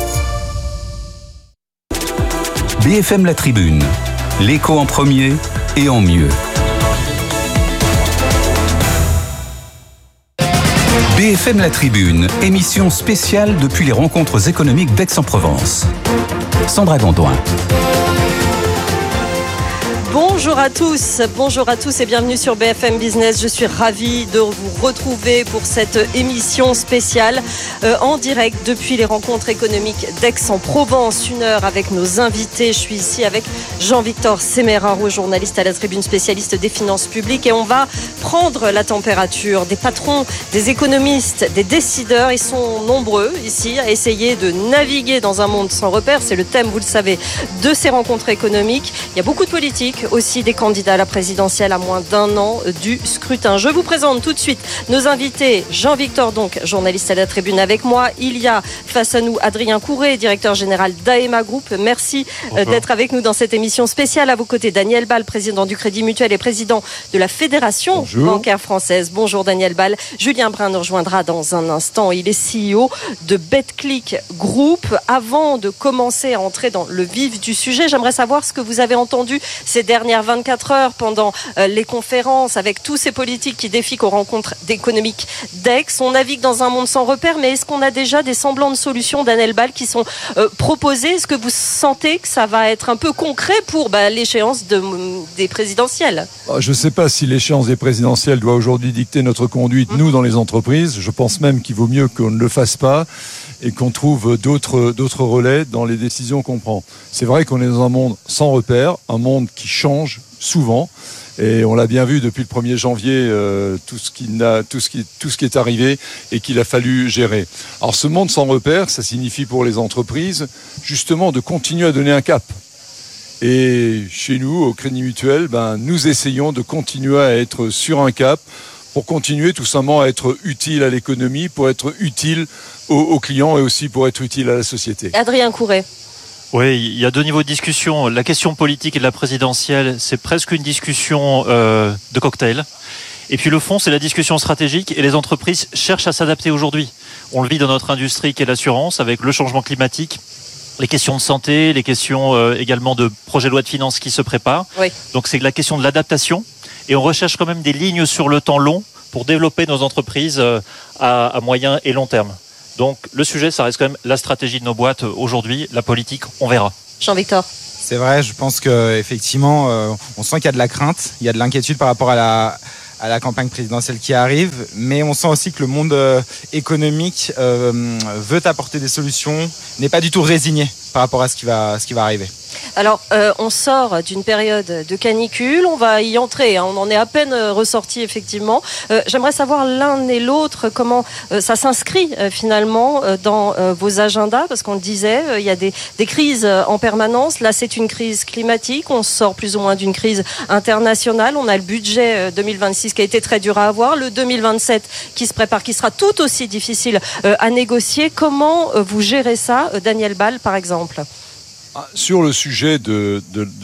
BFM La Tribune, l'écho en premier et en mieux. BFM La Tribune, émission spéciale depuis les rencontres économiques d'Aix-en-Provence. Sandra Gondouin. Bonjour à tous et bienvenue sur BFM Business. Je suis ravie de vous retrouver pour cette émission spéciale en direct depuis les rencontres économiques d'Aix-en-Provence. 1 heure avec nos invités. Je suis ici avec Jean-Victor Semeraro, journaliste à la Tribune, spécialiste des finances publiques, et on va prendre la température des patrons, des économistes, des décideurs. Ils sont nombreux ici à essayer de naviguer dans un monde sans repères. C'est le thème, vous le savez, de ces rencontres économiques. Il y a beaucoup de politique, aussi des candidats à la présidentielle à moins d'1 an du scrutin. Je vous présente tout de suite nos invités. Jean-Victor, donc, journaliste à la Tribune avec moi. Il y a face à nous Adrien Courret, directeur général d'AEMA Group. Merci d'être avec nous dans cette émission spéciale. À vos côtés, Daniel Ball, président du Crédit Mutuel et président de la Fédération bancaire française. Bonjour Daniel Ball. Julien Brun nous rejoindra dans un instant. Il est CEO de BetClick Group. Avant de commencer à entrer dans le vif du sujet, j'aimerais savoir ce que vous avez entendu ces dernières 24 heures pendant les conférences avec tous ces politiques qui défient aux rencontres économiques d'Aix. On navigue dans un monde sans repères, mais est-ce qu'on a déjà des semblants de solutions, Daniel Ball, qui sont proposés ? Est-ce que vous sentez que ça va être un peu concret pour l'échéance des présidentielles ? Je ne sais pas si l'échéance des présidentielles doit aujourd'hui dicter notre conduite, nous, dans les entreprises. Je pense même qu'il vaut mieux qu'on ne le fasse pas. et qu'on trouve d'autres relais dans les décisions qu'on prend. C'est vrai qu'on est dans un monde sans repères, un monde qui change souvent. Et on l'a bien vu depuis le 1er janvier, tout ce qui est arrivé et qu'il a fallu gérer. Alors ce monde sans repères, ça signifie pour les entreprises justement de continuer à donner un cap. Et chez nous, au Crédit Mutuel, nous essayons de continuer à être sur un cap pour continuer tout simplement à être utile à l'économie, pour être utile aux clients et aussi pour être utile à la société. Adrien Couret. Oui, il y a deux niveaux de discussion. La question politique et de la présidentielle, c'est presque une discussion de cocktail. Et puis le fond, c'est la discussion stratégique et les entreprises cherchent à s'adapter aujourd'hui. On le vit dans notre industrie qui est l'assurance avec le changement climatique, les questions de santé, les questions également de projet de loi de finances qui se préparent. Oui. Donc c'est la question de l'adaptation et on recherche quand même des lignes sur le temps long pour développer nos entreprises à moyen et long terme. Donc le sujet, ça reste quand même la stratégie de nos boîtes aujourd'hui. La politique, on verra. Jean-Victor. C'est vrai, je pense qu'effectivement, on sent qu'il y a de la crainte, il y a de l'inquiétude par rapport à la campagne présidentielle qui arrive, mais on sent aussi que le monde économique veut apporter des solutions, n'est pas du tout résigné par rapport à ce qui va arriver. Alors, on sort d'une période de canicule, on va y entrer, on en est à peine ressorti effectivement. J'aimerais savoir l'un et l'autre comment ça s'inscrit finalement dans vos agendas, parce qu'on le disait, il y a des crises en permanence. Là, c'est une crise climatique, on sort plus ou moins d'une crise internationale. On a le budget 2026 qui a été très dur à avoir, le 2027 qui se prépare, qui sera tout aussi difficile à négocier. Comment vous gérez ça, Daniel Ball, par exemple ? Sur le sujet de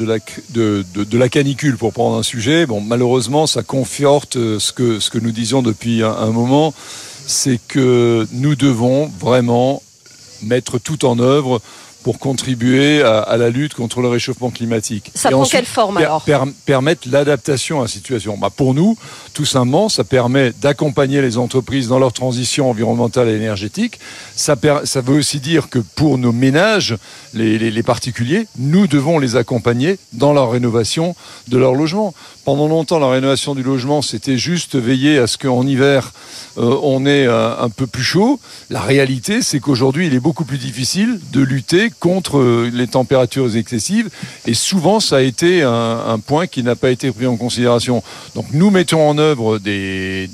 la canicule, pour prendre un sujet, malheureusement, ça conforte ce que nous disions depuis un moment, c'est que nous devons vraiment mettre tout en œuvre pour contribuer à la lutte contre le réchauffement climatique. Ça prend quelle forme alors ? Permettre l'adaptation à la situation. Pour nous, tout simplement, ça permet d'accompagner les entreprises dans leur transition environnementale et énergétique. Ça veut aussi dire que pour nos ménages, les particuliers, nous devons les accompagner dans leur rénovation de leur logement. Pendant longtemps, la rénovation du logement, c'était juste veiller à ce qu'en hiver, on ait un peu plus chaud. La réalité, c'est qu'aujourd'hui, il est beaucoup plus difficile de lutter contre les températures excessives. Et souvent, ça a été un point qui n'a pas été pris en considération. Donc, nous mettons en œuvre des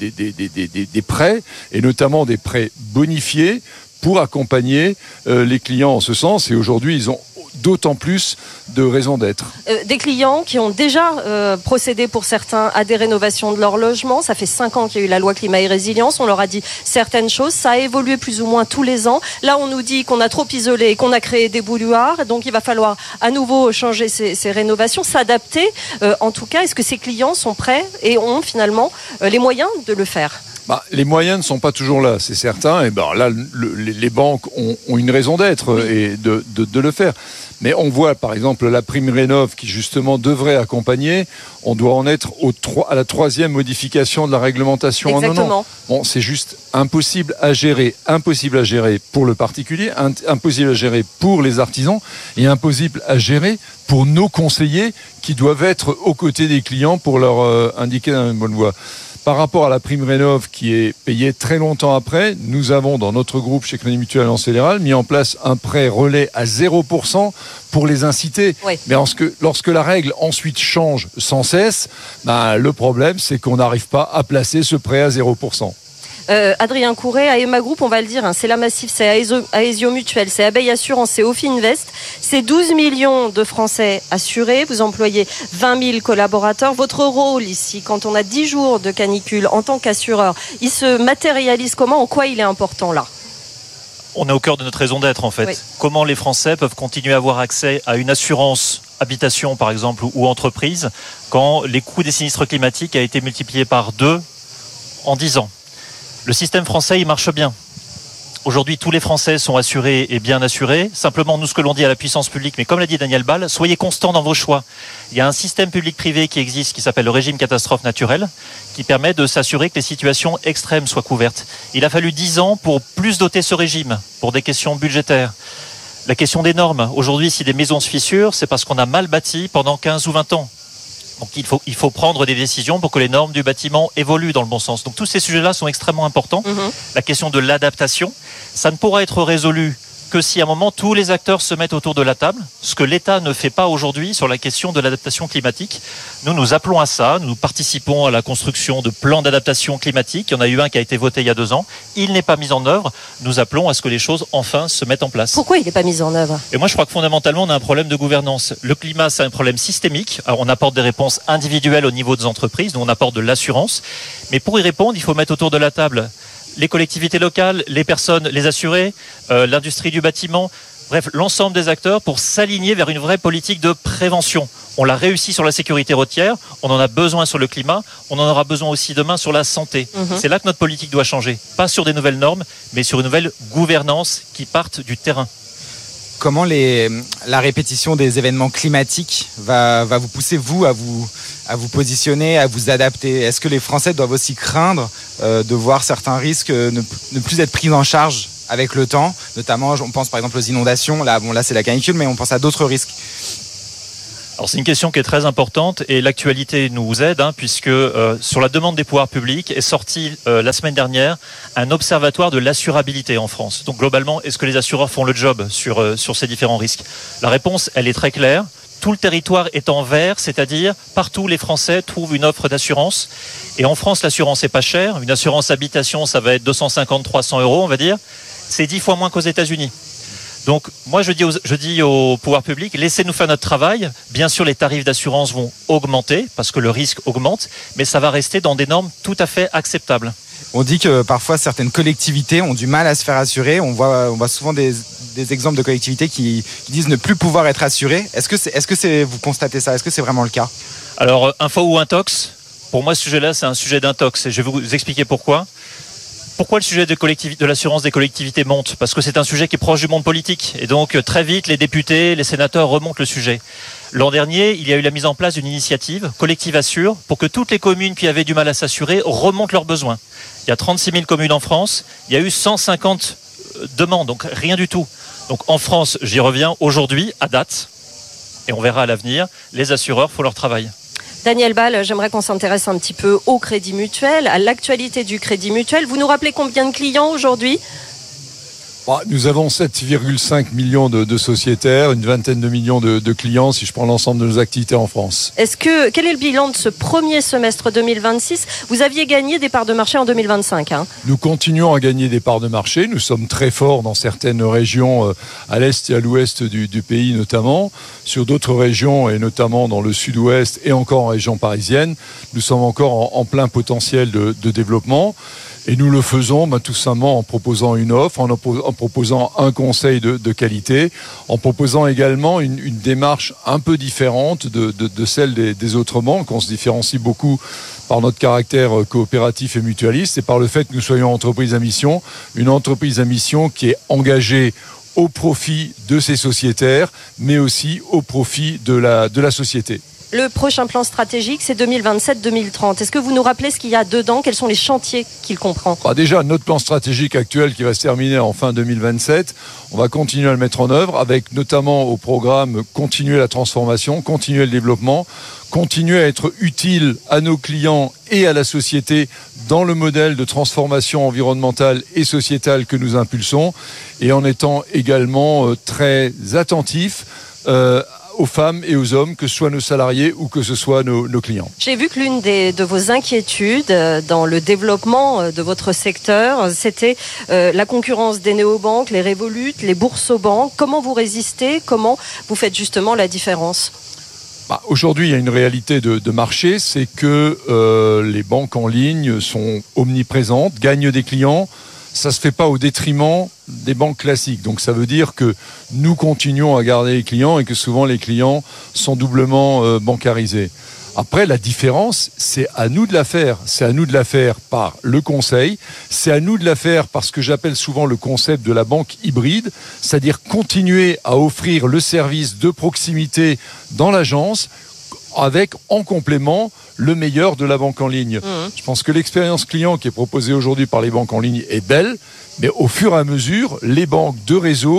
prêts, et notamment des prêts bonifiés, pour accompagner les clients en ce sens. Et aujourd'hui, ils ont d'autant plus de raisons d'être. Des clients qui ont déjà procédé pour certains à des rénovations de leur logement. Ça fait 5 ans qu'il y a eu la loi climat et résilience. On leur a dit certaines choses. Ça a évolué plus ou moins tous les ans. Là, on nous dit qu'on a trop isolé et qu'on a créé des bouilloires. Donc, il va falloir à nouveau changer ces rénovations, s'adapter. En tout cas, est-ce que ces clients sont prêts et ont finalement les moyens de le faire ? Les moyens ne sont pas toujours là, c'est certain. Et là, les banques ont une raison d'être et de le faire. Mais on voit, par exemple, la prime Rénov' qui, justement, devrait accompagner. On doit en être à la 3e modification de la réglementation en un an. Bon, c'est juste impossible à gérer pour le particulier, impossible à gérer pour les artisans et impossible à gérer pour nos conseillers qui doivent être aux côtés des clients pour leur indiquer dans une bonne voie. Par rapport à la prime Rénov' qui est payée très longtemps après, nous avons dans notre groupe chez Crédit Mutuel Alliance Fédérale mis en place un prêt relais à 0% pour les inciter. Oui. Mais lorsque la règle ensuite change sans cesse, le problème c'est qu'on n'arrive pas à placer ce prêt à 0%. Adrien Couret, à Emma Group, on va le dire, c'est la Massif, c'est Aesio Mutuel, c'est Abeille Assurance, c'est Ofinvest. C'est 12 millions de Français assurés. Vous employez 20 000 collaborateurs. Votre rôle ici, quand on a 10 jours de canicule en tant qu'assureur, il se matérialise comment ? En quoi il est important là ? On est au cœur de notre raison d'être en fait. Oui. Comment les Français peuvent continuer à avoir accès à une assurance habitation par exemple ou entreprise quand les coûts des sinistres climatiques a été multiplié par 2 en 10 ans. Le système français, il marche bien. Aujourd'hui, tous les Français sont assurés et bien assurés. Simplement, nous, ce que l'on dit à la puissance publique, mais comme l'a dit Daniel Ball, soyez constants dans vos choix. Il y a un système public-privé qui existe, qui s'appelle le régime catastrophe naturelle, qui permet de s'assurer que les situations extrêmes soient couvertes. Il a fallu 10 ans pour plus doter ce régime, pour des questions budgétaires. La question des normes. Aujourd'hui, si des maisons se fissurent, c'est parce qu'on a mal bâti pendant 15 ou 20 ans. Donc il faut prendre des décisions pour que les normes du bâtiment évoluent dans le bon sens. Donc tous ces sujets-là sont extrêmement importants. La question de l'adaptation, ça ne pourra être résolu que si à un moment tous les acteurs se mettent autour de la table, ce que l'État ne fait pas aujourd'hui sur la question de l'adaptation climatique. Nous appelons à ça, nous participons à la construction de plans d'adaptation climatique. Il y en a eu un qui a été voté il y a 2 ans. Il n'est pas mis en œuvre. Nous appelons à ce que les choses enfin se mettent en place. Pourquoi il n'est pas mis en œuvre ? Et moi je crois que fondamentalement on a un problème de gouvernance. Le climat c'est un problème systémique. Alors, on apporte des réponses individuelles au niveau des entreprises, nous on apporte de l'assurance. Mais pour y répondre, il faut mettre autour de la table les collectivités locales, les personnes, les assurés, l'industrie du bâtiment, bref, l'ensemble des acteurs pour s'aligner vers une vraie politique de prévention. On l'a réussi sur la sécurité routière, on en a besoin sur le climat, on en aura besoin aussi demain sur la santé. C'est là que notre politique doit changer. Pas sur des nouvelles normes, mais sur une nouvelle gouvernance qui parte du terrain. Comment la répétition des événements climatiques va vous pousser, vous, à vous positionner, à vous adapter ? Est-ce que les Français doivent aussi craindre de voir certains risques ne plus être pris en charge avec le temps ? Notamment, on pense par exemple aux inondations. Là c'est la canicule, mais on pense à d'autres risques. Alors c'est une question qui est très importante et l'actualité nous aide puisque sur la demande des pouvoirs publics est sorti la semaine dernière un observatoire de l'assurabilité en France. Donc globalement, est-ce que les assureurs font le job sur ces différents risques ? La réponse, elle est très claire. Tout le territoire est en vert, c'est-à-dire partout les Français trouvent une offre d'assurance. Et en France, l'assurance n'est pas chère. Une assurance habitation, ça va être 250-300 €, on va dire. C'est 10 fois moins qu'aux États-Unis. Donc moi je dis au pouvoir public, laissez-nous faire notre travail. Bien sûr les tarifs d'assurance vont augmenter parce que le risque augmente, mais ça va rester dans des normes tout à fait acceptables. On dit que parfois certaines collectivités ont du mal à se faire assurer. On voit souvent des exemples de collectivités qui disent ne plus pouvoir être assurées. Est-ce que vous constatez ça ? Est-ce que c'est vraiment le cas ? Alors info ou intox ? Pour moi ce sujet-là c'est un sujet d'intox et je vais vous expliquer pourquoi. Pourquoi le sujet de l'assurance des collectivités monte ? Parce que c'est un sujet qui est proche du monde politique. Et donc, très vite, les députés, les sénateurs remontent le sujet. L'an dernier, il y a eu la mise en place d'une initiative, Collective Assure, pour que toutes les communes qui avaient du mal à s'assurer remontent leurs besoins. Il y a 36 000 communes en France. Il y a eu 150 demandes, donc rien du tout. Donc en France, j'y reviens, aujourd'hui, à date, et on verra à l'avenir, les assureurs font leur travail. Daniel Ball, j'aimerais qu'on s'intéresse un petit peu au Crédit Mutuel, à l'actualité du Crédit Mutuel. Vous nous rappelez combien de clients aujourd'hui ? Nous avons 7,5 millions de sociétaires, une vingtaine de millions de clients si je prends l'ensemble de nos activités en France. Quel est le bilan de ce premier semestre 2026 ? Vous aviez gagné des parts de marché en 2025. Nous continuons à gagner des parts de marché. Nous sommes très forts dans certaines régions, à l'est et à l'ouest du pays notamment. Sur d'autres régions, et notamment dans le sud-ouest et encore en région parisienne, nous sommes encore en plein potentiel de développement. Et nous le faisons tout simplement en proposant une offre, en proposant un conseil de qualité, en proposant également une démarche un peu différente de celle des autres banques. On se différencie beaucoup par notre caractère coopératif et mutualiste et par le fait que nous soyons une entreprise à mission qui est engagée au profit de ses sociétaires, mais aussi au profit de la société. Le prochain plan stratégique, c'est 2027-2030. Est-ce que vous nous rappelez ce qu'il y a dedans ? Quels sont les chantiers qu'il comprend ? Déjà, notre plan stratégique actuel qui va se terminer en fin 2027, on va continuer à le mettre en œuvre avec notamment au programme continuer la transformation, continuer le développement, continuer à être utile à nos clients et à la société dans le modèle de transformation environnementale et sociétale que nous impulsons et en étant également très attentifs aux femmes et aux hommes, que ce soit nos salariés ou que ce soit nos clients. J'ai vu que l'une de vos inquiétudes dans le développement de votre secteur, c'était la concurrence des néobanques, les Revolut, les bourses-banques. Comment vous résistez ? Comment vous faites justement la différence ? Aujourd'hui, il y a une réalité de marché, c'est que les banques en ligne sont omniprésentes, gagnent des clients. Ça ne se fait pas au détriment des banques classiques. Donc ça veut dire que nous continuons à garder les clients et que souvent les clients sont doublement bancarisés. Après, la différence, c'est à nous de la faire. C'est à nous de la faire par le conseil. C'est à nous de la faire par ce que j'appelle souvent le concept de la banque hybride, c'est-à-dire continuer à offrir le service de proximité dans l'agence avec en complément le meilleur de la banque en ligne. Je pense que l'expérience client qui est proposée aujourd'hui par les banques en ligne est belle, mais au fur et à mesure, les banques de réseau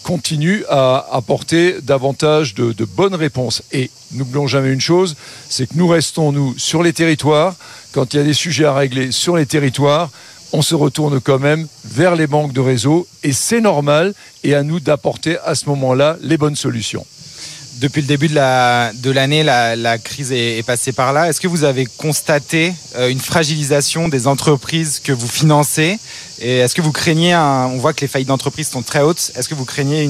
continue à apporter davantage de bonnes réponses. Et n'oublions jamais une chose, c'est que nous restons, nous, sur les territoires. Quand il y a des sujets à régler sur les territoires, on se retourne quand même vers les banques de réseau et c'est normal et à nous d'apporter à ce moment-là les bonnes solutions. Depuis le début de l'année, la crise est passée par là. Est-ce que vous avez constaté une fragilisation des entreprises que vous financez ? Et est-ce que vous craignez, on voit que les faillites d'entreprises sont très hautes, est-ce que vous craignez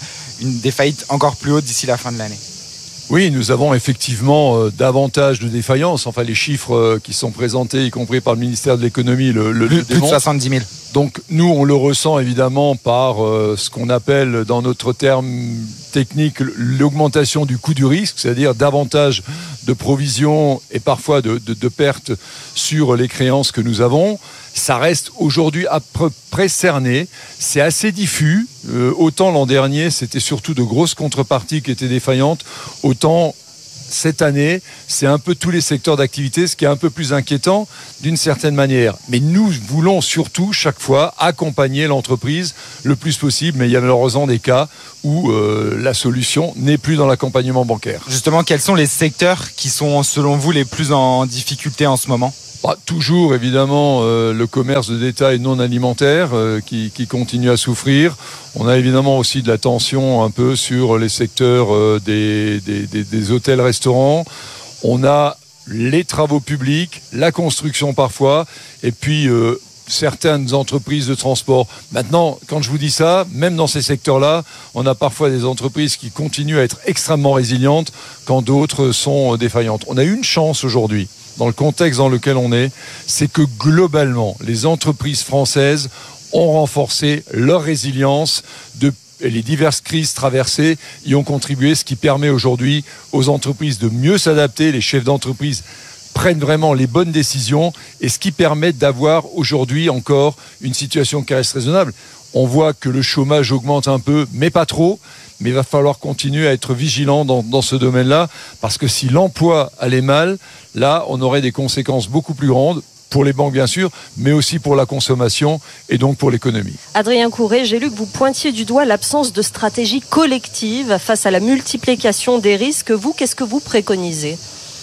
des faillites encore plus hautes d'ici la fin de l'année ? Oui, nous avons effectivement davantage de défaillances. Enfin, les chiffres qui sont présentés, y compris par le ministère de l'économie, le plus de 70 000. Donc, nous, on le ressent évidemment par ce qu'on appelle, dans notre terme technique, l'augmentation du coût du risque, c'est-à-dire davantage de provisions et parfois de pertes sur les créances que nous avons. Ça reste aujourd'hui à peu près cerné. C'est assez diffus. Autant l'an dernier, c'était surtout de grosses contreparties qui étaient défaillantes, autant cette année, c'est un peu tous les secteurs d'activité, ce qui est un peu plus inquiétant d'une certaine manière. Mais nous voulons surtout, chaque fois, accompagner l'entreprise le plus possible. Mais il y a malheureusement des cas où la solution n'est plus dans l'accompagnement bancaire. Justement, quels sont les secteurs qui sont, selon vous, les plus en difficulté en ce moment ? Toujours évidemment le commerce de détail non alimentaire qui continue à souffrir. On a évidemment aussi de la tension un peu sur les secteurs des hôtels-restaurants. On a les travaux publics, la construction parfois, et puis certaines entreprises de transport. Maintenant, quand je vous dis ça, même dans ces secteurs-là, on a parfois des entreprises qui continuent à être extrêmement résilientes quand d'autres sont défaillantes. On a eu une chance aujourd'hui, dans le contexte dans lequel on est, c'est que globalement, les entreprises françaises ont renforcé leur résilience et les diverses crises traversées y ont contribué, ce qui permet aujourd'hui aux entreprises de mieux s'adapter. Les chefs d'entreprise prennent vraiment les bonnes décisions et ce qui permet d'avoir aujourd'hui encore une situation qui reste raisonnable. On voit que le chômage augmente un peu, mais pas trop. Mais il va falloir continuer à être vigilant dans ce domaine-là, parce que si l'emploi allait mal, là, on aurait des conséquences beaucoup plus grandes, pour les banques bien sûr, mais aussi pour la consommation et donc pour l'économie. Adrien Courret, j'ai lu que vous pointiez du doigt l'absence de stratégie collective face à la multiplication des risques. Vous, qu'est-ce que vous préconisez ?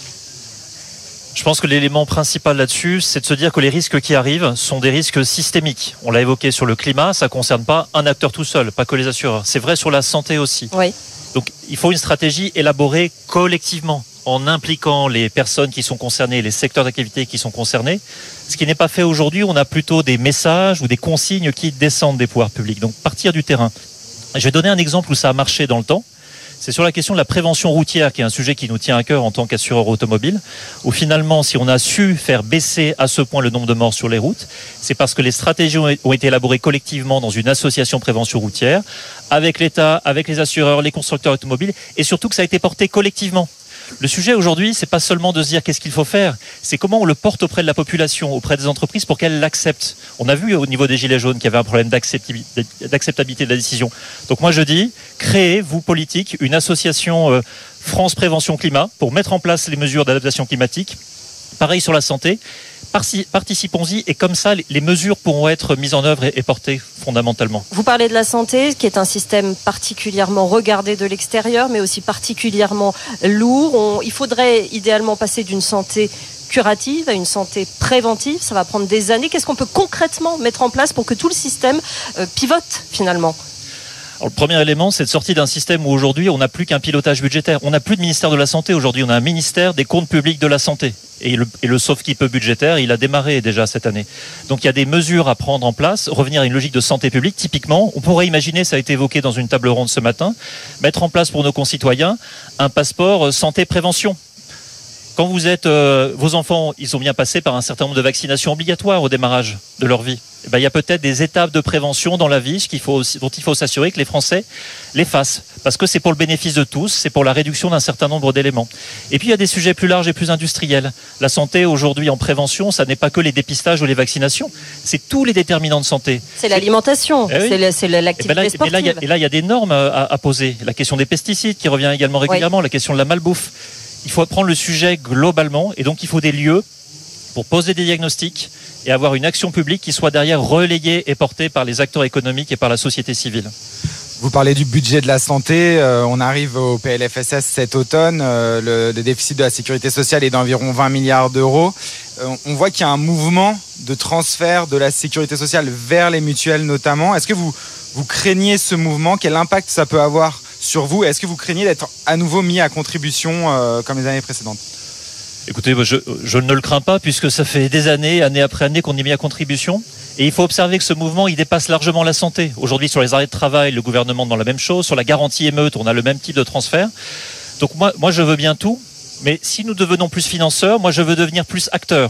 Je pense que l'élément principal là-dessus, c'est de se dire que les risques qui arrivent sont des risques systémiques. On l'a évoqué sur le climat, ça ne concerne pas un acteur tout seul, pas que les assureurs. C'est vrai sur la santé aussi. Oui. Donc il faut une stratégie élaborée collectivement, en impliquant les personnes qui sont concernées, les secteurs d'activité qui sont concernés. Ce qui n'est pas fait aujourd'hui, on a plutôt des messages ou des consignes qui descendent des pouvoirs publics. Donc partir du terrain. Je vais donner un exemple où ça a marché dans le temps. C'est sur la question de la prévention routière, qui est un sujet qui nous tient à cœur en tant qu'assureur automobile, où finalement, si on a su faire baisser à ce point le nombre de morts sur les routes, c'est parce que les stratégies ont été élaborées collectivement dans une association prévention routière, avec l'État, avec les assureurs, les constructeurs automobiles, et surtout que ça a été porté collectivement. Le sujet aujourd'hui, c'est pas seulement de se dire qu'est-ce qu'il faut faire, c'est comment on le porte auprès de la population, auprès des entreprises pour qu'elles l'acceptent. On a vu au niveau des Gilets jaunes qu'il y avait un problème d'acceptabilité de la décision. Donc moi je dis, créez, vous politiques, une association France Prévention Climat pour mettre en place les mesures d'adaptation climatique. Pareil sur la santé, participons-y et comme ça les mesures pourront être mises en œuvre et portées fondamentalement. Vous parlez de la santé, qui est un système particulièrement regardé de l'extérieur, mais aussi particulièrement lourd. Il faudrait idéalement passer d'une santé curative à une santé préventive. Ça va prendre des années. Qu'est-ce qu'on peut concrètement mettre en place pour que tout le système pivote finalement ? Alors, le premier élément, c'est de sortir d'un système où aujourd'hui on n'a plus qu'un pilotage budgétaire. On n'a plus de ministère de la Santé aujourd'hui, on a un ministère des comptes publics de la santé. Et le sauf-qui-peut budgétaire, il a démarré déjà cette année. Donc il y a des mesures à prendre en place, revenir à une logique de santé publique. Typiquement, on pourrait imaginer, ça a été évoqué dans une table ronde ce matin, mettre en place pour nos concitoyens un passeport santé-prévention. Quand vous êtes, vos enfants, ils ont bien passé par un certain nombre de vaccinations obligatoires au démarrage de leur vie. Et ben, il y a peut-être des étapes de prévention dans la vie dont il faut s'assurer que les Français les fassent. Parce que c'est pour le bénéfice de tous, c'est pour la réduction d'un certain nombre d'éléments. Et puis il y a des sujets plus larges et plus industriels. La santé aujourd'hui en prévention, ça n'est pas que les dépistages ou les vaccinations, c'est tous les déterminants de santé. C'est l'alimentation, c'est l'activité sportive. Et là, il y a des normes à poser. La question des pesticides qui revient également régulièrement, oui. La question de la malbouffe. Il faut prendre le sujet globalement et donc il faut des lieux pour poser des diagnostics et avoir une action publique qui soit derrière relayée et portée par les acteurs économiques et par la société civile. Vous parlez du budget de la santé. On arrive au PLFSS cet automne. Le déficit de la sécurité sociale est d'environ 20 milliards d'euros. On voit qu'il y a un mouvement de transfert de la sécurité sociale vers les mutuelles notamment. Est-ce que vous craignez ce mouvement? Quel impact ça peut avoir sur vous? Est-ce que vous craignez d'être à nouveau mis à contribution comme les années précédentes? Écoutez, je ne le crains pas puisque ça fait des années, année après année qu'on est mis à contribution. Et il faut observer que ce mouvement, il dépasse largement la santé. Aujourd'hui, sur les arrêts de travail, le gouvernement demande la même chose. Sur la garantie émeute, on a le même type de transfert. Donc moi je veux bien tout. Mais si nous devenons plus financeurs, moi je veux devenir plus acteur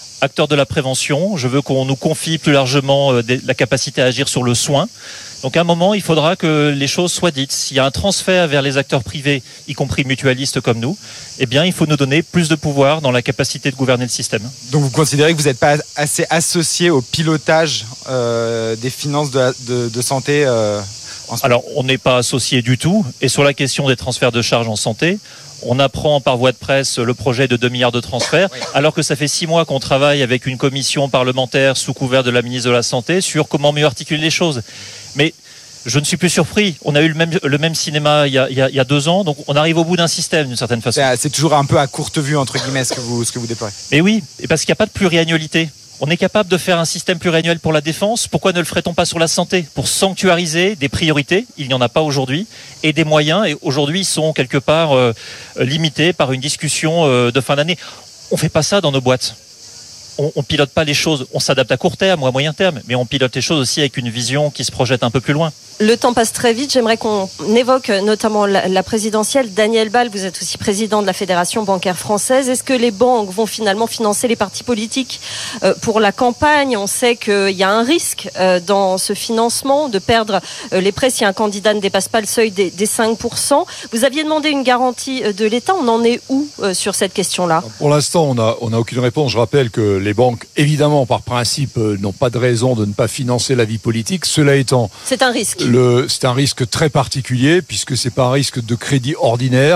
de la prévention. Je veux qu'on nous confie plus largement la capacité à agir sur le soin. Donc à un moment, il faudra que les choses soient dites. S'il y a un transfert vers les acteurs privés, y compris mutualistes comme nous, eh bien, il faut nous donner plus de pouvoir dans la capacité de gouverner le système. Donc vous considérez que vous n'êtes pas assez associé au pilotage des finances de santé Alors, on n'est pas associé du tout. Et sur la question des transferts de charges en santé, on apprend par voie de presse le projet de 2 milliards de transferts, alors que ça fait 6 mois qu'on travaille avec une commission parlementaire sous couvert de la ministre de la Santé sur comment mieux articuler les choses. Mais je ne suis plus surpris. On a eu le même cinéma il y a 2 ans, donc on arrive au bout d'un système d'une certaine façon. C'est toujours un peu à courte vue, entre guillemets, ce que vous déployez. Mais oui, parce qu'il n'y a pas de pluriannualité. On est capable de faire un système pluriannuel pour la défense. Pourquoi ne le ferait-on pas sur la santé? Pour sanctuariser des priorités, il n'y en a pas aujourd'hui, et des moyens, et aujourd'hui ils sont quelque part limités par une discussion de fin d'année. On ne fait pas ça dans nos boîtes. On ne pilote pas les choses. On s'adapte à court terme ou à moyen terme, mais on pilote les choses aussi avec une vision qui se projette un peu plus loin. Le temps passe très vite. J'aimerais qu'on évoque notamment la présidentielle. Daniel Ball, vous êtes aussi président de la Fédération bancaire française. Est-ce que les banques vont finalement financer les partis politiques pour la campagne? On sait qu'il y a un risque dans ce financement de perdre les prêts si un candidat ne dépasse pas le seuil des 5%. Vous aviez demandé une garantie de l'État. On en est où sur cette question-là? Pour l'instant, on n'a aucune réponse. Je rappelle que les banques, évidemment, par principe, n'ont pas de raison de ne pas financer la vie politique. Cela étant... C'est un risque. C'est un risque très particulier puisque c'est pas un risque de crédit ordinaire.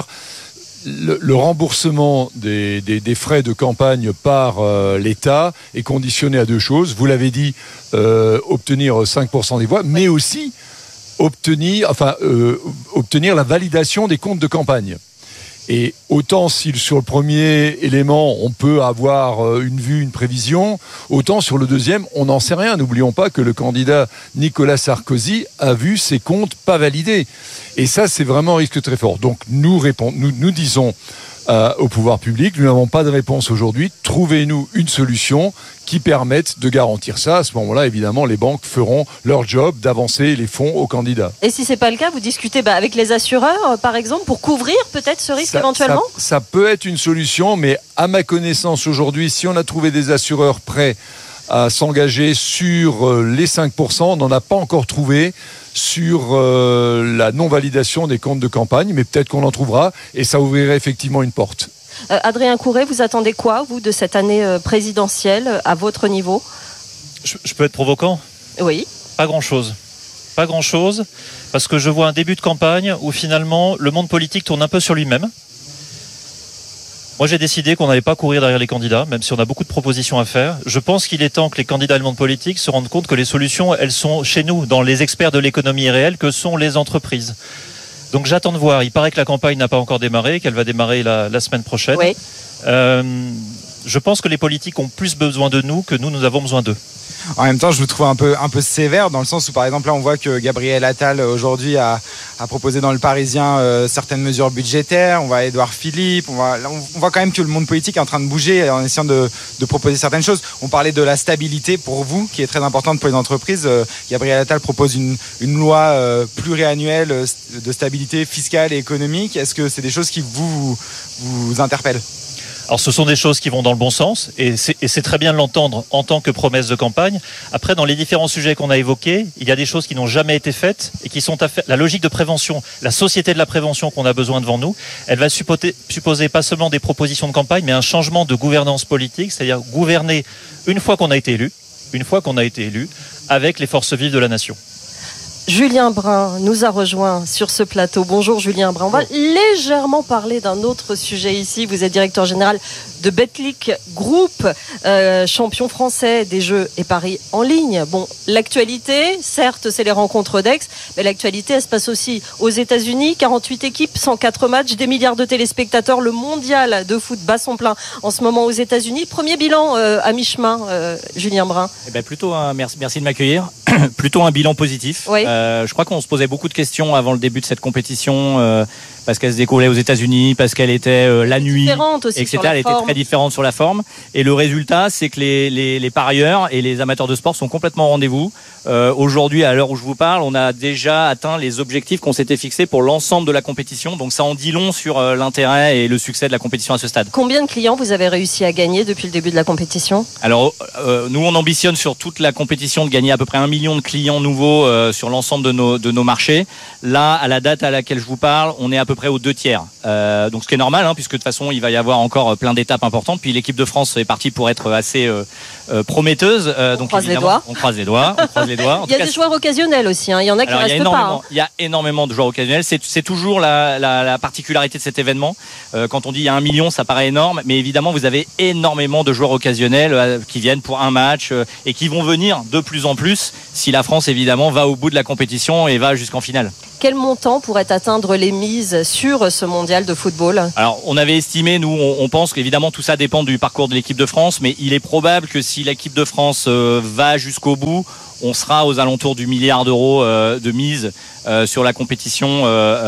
Le remboursement des frais de campagne par l'État est conditionné à 2 choses. Vous l'avez dit, obtenir 5% des voix, mais aussi obtenir la validation des comptes de campagne. Et autant si sur le premier élément, on peut avoir une vue, une prévision, autant sur le deuxième, on n'en sait rien. N'oublions pas que le candidat Nicolas Sarkozy a vu ses comptes pas validés. Et ça, c'est vraiment un risque très fort. Donc nous disons au pouvoir public, nous n'avons pas de réponse aujourd'hui. Trouvez-nous une solution qui permette de garantir ça. À ce moment-là, évidemment, les banques feront leur job d'avancer les fonds aux candidats. Et si c'est pas le cas, vous discutez avec les assureurs, par exemple, pour couvrir peut-être ce risque éventuellement? Ça peut être une solution, mais à ma connaissance aujourd'hui, si on a trouvé des assureurs prêts à s'engager sur les 5%, on n'en a pas encore trouvé sur la non-validation des comptes de campagne, mais peut-être qu'on en trouvera et ça ouvrirait effectivement une porte. Adrien Couret, vous attendez quoi, vous, de cette année présidentielle à votre niveau? Je peux être provocant? Oui. Pas grand-chose. Pas grand-chose, parce que je vois un début de campagne où finalement le monde politique tourne un peu sur lui-même. Moi, j'ai décidé qu'on n'allait pas courir derrière les candidats, même si on a beaucoup de propositions à faire. Je pense qu'il est temps que les candidats et le monde politique se rendent compte que les solutions, elles sont chez nous, dans les experts de l'économie réelle, que sont les entreprises. Donc j'attends de voir. Il paraît que la campagne n'a pas encore démarré, qu'elle va démarrer la semaine prochaine. Oui. Je pense que les politiques ont plus besoin de nous que nous avons besoin d'eux. En même temps, je vous trouve un peu sévère dans le sens où, par exemple, là, on voit que Gabriel Attal aujourd'hui a proposé dans Le Parisien certaines mesures budgétaires. On voit Édouard Philippe. On voit quand même que le monde politique est en train de bouger en essayant de proposer certaines choses. On parlait de la stabilité pour vous, qui est très importante pour les entreprises. Gabriel Attal propose une loi pluriannuelle de stabilité fiscale et économique. Est-ce que c'est des choses qui vous interpellent ? Alors ce sont des choses qui vont dans le bon sens et c'est très bien de l'entendre en tant que promesse de campagne. Après, dans les différents sujets qu'on a évoqués, il y a des choses qui n'ont jamais été faites et qui sont à faire. La logique de prévention, la société de la prévention qu'on a besoin devant nous, elle va supposer pas seulement des propositions de campagne, mais un changement de gouvernance politique, c'est-à-dire gouverner une fois qu'on a été élu, avec les forces vives de la nation. Julien Brun nous a rejoint sur ce plateau. Bonjour Julien Brun. On va légèrement parler d'un autre sujet ici. Vous êtes directeur général de Betclic Group, champion français des jeux et paris en ligne. Bon, l'actualité, certes, c'est les rencontres d'Aix, mais l'actualité, elle se passe aussi aux États-Unis. 48 équipes, 104 matchs, des milliards de téléspectateurs. Le mondial de foot bat son plein en ce moment aux États-Unis. Premier bilan à mi-chemin, Julien Brun. Plutôt, merci de m'accueillir. Plutôt un bilan positif. Oui. Je crois qu'on se posait beaucoup de questions avant le début de cette compétition parce qu'elle se découlait aux États-Unis, parce qu'elle était la nuit, aussi, etc. Elle était très différente sur la forme. Et le résultat, c'est que les parieurs et les amateurs de sport sont complètement au rendez-vous. Aujourd'hui, à l'heure où je vous parle, on a déjà atteint les objectifs qu'on s'était fixés pour l'ensemble de la compétition. Donc ça en dit long sur l'intérêt et le succès de la compétition à ce stade. Combien de clients vous avez réussi à gagner depuis le début de la compétition ? Alors, nous, on ambitionne sur toute la compétition de gagner à peu près 1 million de clients nouveaux sur l'ensemble de nos marchés. Là, à la date à laquelle je vous parle, on est à peu près aux 2/3. Donc ce qui est normal, puisque de toute façon, il va y avoir encore plein d'étapes importantes. Puis l'équipe de France est partie pour être assez prometteuse. On croise les doigts. On croise les doigts. Il y a des joueurs occasionnels aussi. Il y en a qui ne restent pas. Il y a énormément de joueurs occasionnels. C'est toujours la particularité de cet événement. Quand on dit il y a 1 million, ça paraît énorme. Mais évidemment, vous avez énormément de joueurs occasionnels qui viennent pour un match et qui vont venir de plus en plus si la France, évidemment, va au bout de la compétition et va jusqu'en finale. Quel montant pourrait atteindre les mises sur ce mondial de football ? Alors, on avait estimé, nous, on pense qu'évidemment tout ça dépend du parcours de l'équipe de France, mais il est probable que si l'équipe de France va jusqu'au bout, on sera aux alentours du 1 milliard d'euros de mise sur la compétition,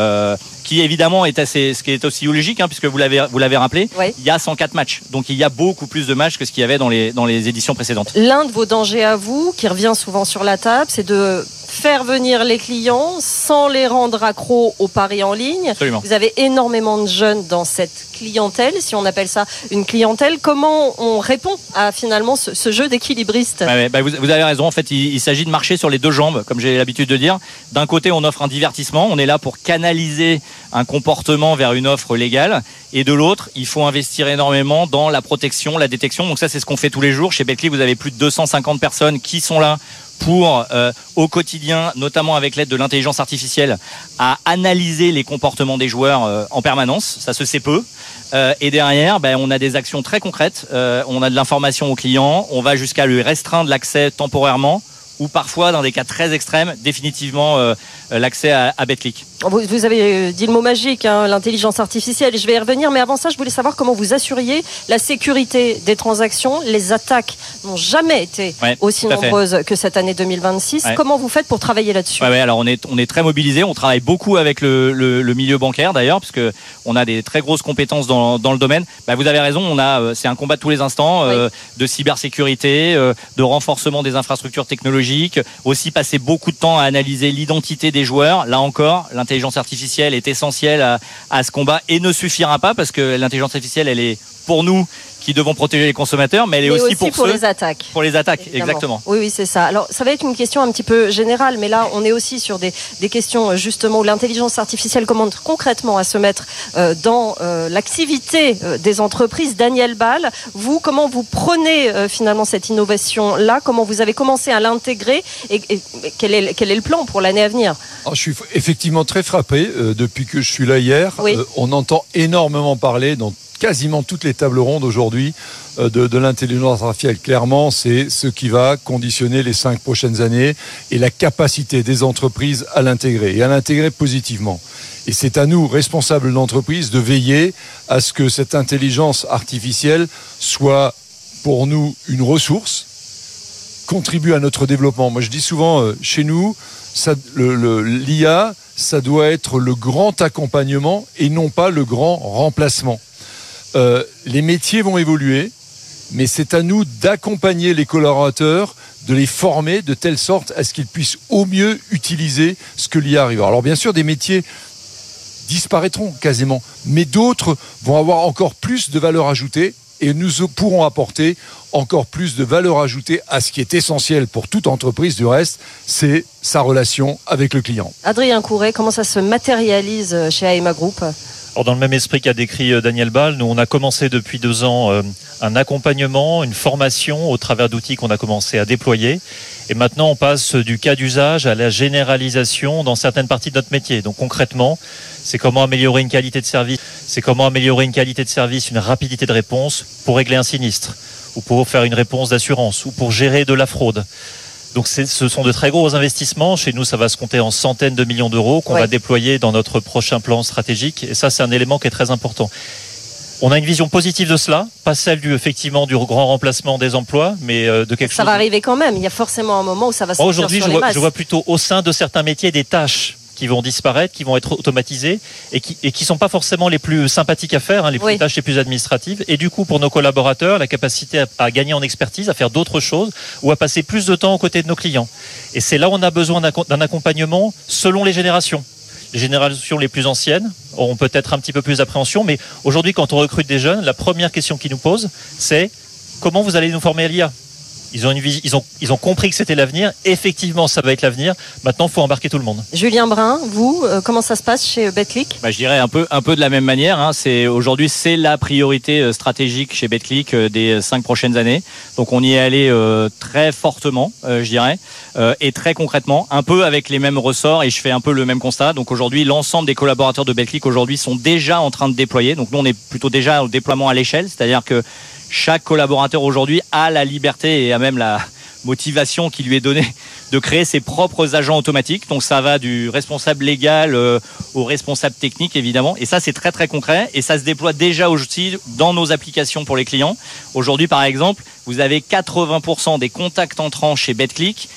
qui évidemment est ce qui est aussi logique, puisque vous l'avez rappelé, oui. Il y a 104 matchs, donc il y a beaucoup plus de matchs que ce qu'il y avait dans les éditions précédentes. L'un de vos dangers à vous, qui revient souvent sur la table, c'est de faire venir les clients sans les rendre accros aux paris en ligne. Absolument. Vous avez énormément de jeunes dans cette clientèle, si on appelle ça une clientèle. Comment on répond à finalement ce jeu d'équilibriste ? Vous avez raison, en fait il s'agit de marcher sur les deux jambes, comme j'ai l'habitude de dire. D'un côté, on offre un divertissement, on est là pour canaliser un comportement vers une offre légale, et de l'autre, il faut investir énormément dans la protection, la détection. Donc ça, c'est ce qu'on fait tous les jours. Chez Betclic, vous avez plus de 250 personnes qui sont là pour, au quotidien, notamment avec l'aide de l'intelligence artificielle, à analyser les comportements des joueurs en permanence. Ça se sait peu. Et derrière, on a des actions très concrètes. On a de l'information aux clients. On va jusqu'à lui restreindre l'accès temporairement, ou parfois, dans des cas très extrêmes, définitivement l'accès à Betclic. Vous avez dit le mot magique, l'intelligence artificielle, et je vais y revenir, mais avant ça, je voulais savoir comment vous assuriez la sécurité des transactions. Les attaques n'ont jamais été aussi nombreuses que cette année 2026. Ouais. Comment vous faites pour travailler là-dessus ? Alors on est très mobilisés, on travaille beaucoup avec le milieu bancaire d'ailleurs, parce que on a des très grosses compétences dans le domaine. Vous avez raison, c'est un combat de tous les instants, de cybersécurité, de renforcement des infrastructures technologiques, aussi passer beaucoup de temps à analyser l'identité des joueurs. Là encore, l'intelligence artificielle est essentielle à ce combat et ne suffira pas, parce que l'intelligence artificielle, elle est pour nous qui devons protéger les consommateurs, mais elle est aussi pour les attaques. Pour les attaques, évidemment. Exactement. Oui, c'est ça. Alors, ça va être une question un petit peu générale, mais là, on est aussi sur des questions, justement, où l'intelligence artificielle commence concrètement à se mettre dans l'activité des entreprises. Daniel Ball, vous, comment vous prenez finalement cette innovation-là ? Comment vous avez commencé à l'intégrer et quel est le plan pour l'année à venir ? Alors, je suis effectivement très frappé. Depuis que je suis là hier, on entend énormément parler dans quasiment toutes les tables rondes aujourd'hui de l'intelligence artificielle. Clairement, c'est ce qui va conditionner les 5 prochaines années et la capacité des entreprises à l'intégrer, et à l'intégrer positivement. Et c'est à nous, responsables d'entreprise, de veiller à ce que cette intelligence artificielle soit pour nous une ressource, contribue à notre développement. Moi, je dis souvent, chez nous, l'IA, ça doit être le grand accompagnement et non pas le grand remplacement. Les métiers vont évoluer, mais c'est à nous d'accompagner les collaborateurs, de les former de telle sorte à ce qu'ils puissent au mieux utiliser ce que l'IA arrive. Alors bien sûr, des métiers disparaîtront quasiment, mais d'autres vont avoir encore plus de valeur ajoutée, et nous pourrons apporter encore plus de valeur ajoutée à ce qui est essentiel pour toute entreprise du reste, c'est sa relation avec le client. Adrien Couret, comment ça se matérialise chez AEMA Group ? Alors, dans le même esprit qu'a décrit Daniel Ball, nous on a commencé depuis 2 ans un accompagnement, une formation au travers d'outils qu'on a commencé à déployer. Et maintenant on passe du cas d'usage à la généralisation dans certaines parties de notre métier. Donc concrètement, c'est comment améliorer une qualité de service, une rapidité de réponse pour régler un sinistre, ou pour faire une réponse d'assurance, ou pour gérer de la fraude. Donc ce sont de très gros investissements. Chez nous, ça va se compter en centaines de millions d'euros qu'on va déployer dans notre prochain plan stratégique. Et ça, c'est un élément qui est très important. On a une vision positive de cela, pas celle du grand remplacement des emplois, mais de quelque chose. Ça va arriver quand même. Il y a forcément un moment où ça va se sortir Aujourd'hui, sur les masses. je vois plutôt au sein de certains métiers des tâches qui vont disparaître, qui vont être automatisées et qui sont pas forcément les plus sympathiques à faire, les tâches les plus administratives. Et du coup, pour nos collaborateurs, la capacité à gagner en expertise, à faire d'autres choses ou à passer plus de temps aux côtés de nos clients. Et c'est là où on a besoin d'un accompagnement selon les générations. Les générations les plus anciennes auront peut-être un petit peu plus d'appréhension, mais aujourd'hui, quand on recrute des jeunes, la première question qu'ils nous posent, c'est comment vous allez nous former à l'IA ? Ils ont compris que c'était l'avenir. Effectivement, ça va être l'avenir. Maintenant, il faut embarquer tout le monde. Julien Brun, vous, comment ça se passe chez BetClick ? Je dirais un peu de la même manière. Aujourd'hui, c'est la priorité stratégique chez BetClick des 5 prochaines années. Donc, on y est allé très fortement, je dirais, et très concrètement, un peu avec les mêmes ressorts. Et je fais un peu le même constat. Donc, aujourd'hui, l'ensemble des collaborateurs de BetClick aujourd'hui sont déjà en train de déployer. Donc, nous, on est plutôt déjà au déploiement à l'échelle, c'est-à-dire que chaque collaborateur aujourd'hui a la liberté et a même la motivation qui lui est donnée de créer ses propres agents automatiques. Donc ça va du responsable légal au responsable technique évidemment. Et ça c'est très très concret et ça se déploie déjà aussi dans nos applications pour les clients. Aujourd'hui par exemple, vous avez 80% des contacts entrants chez BetClick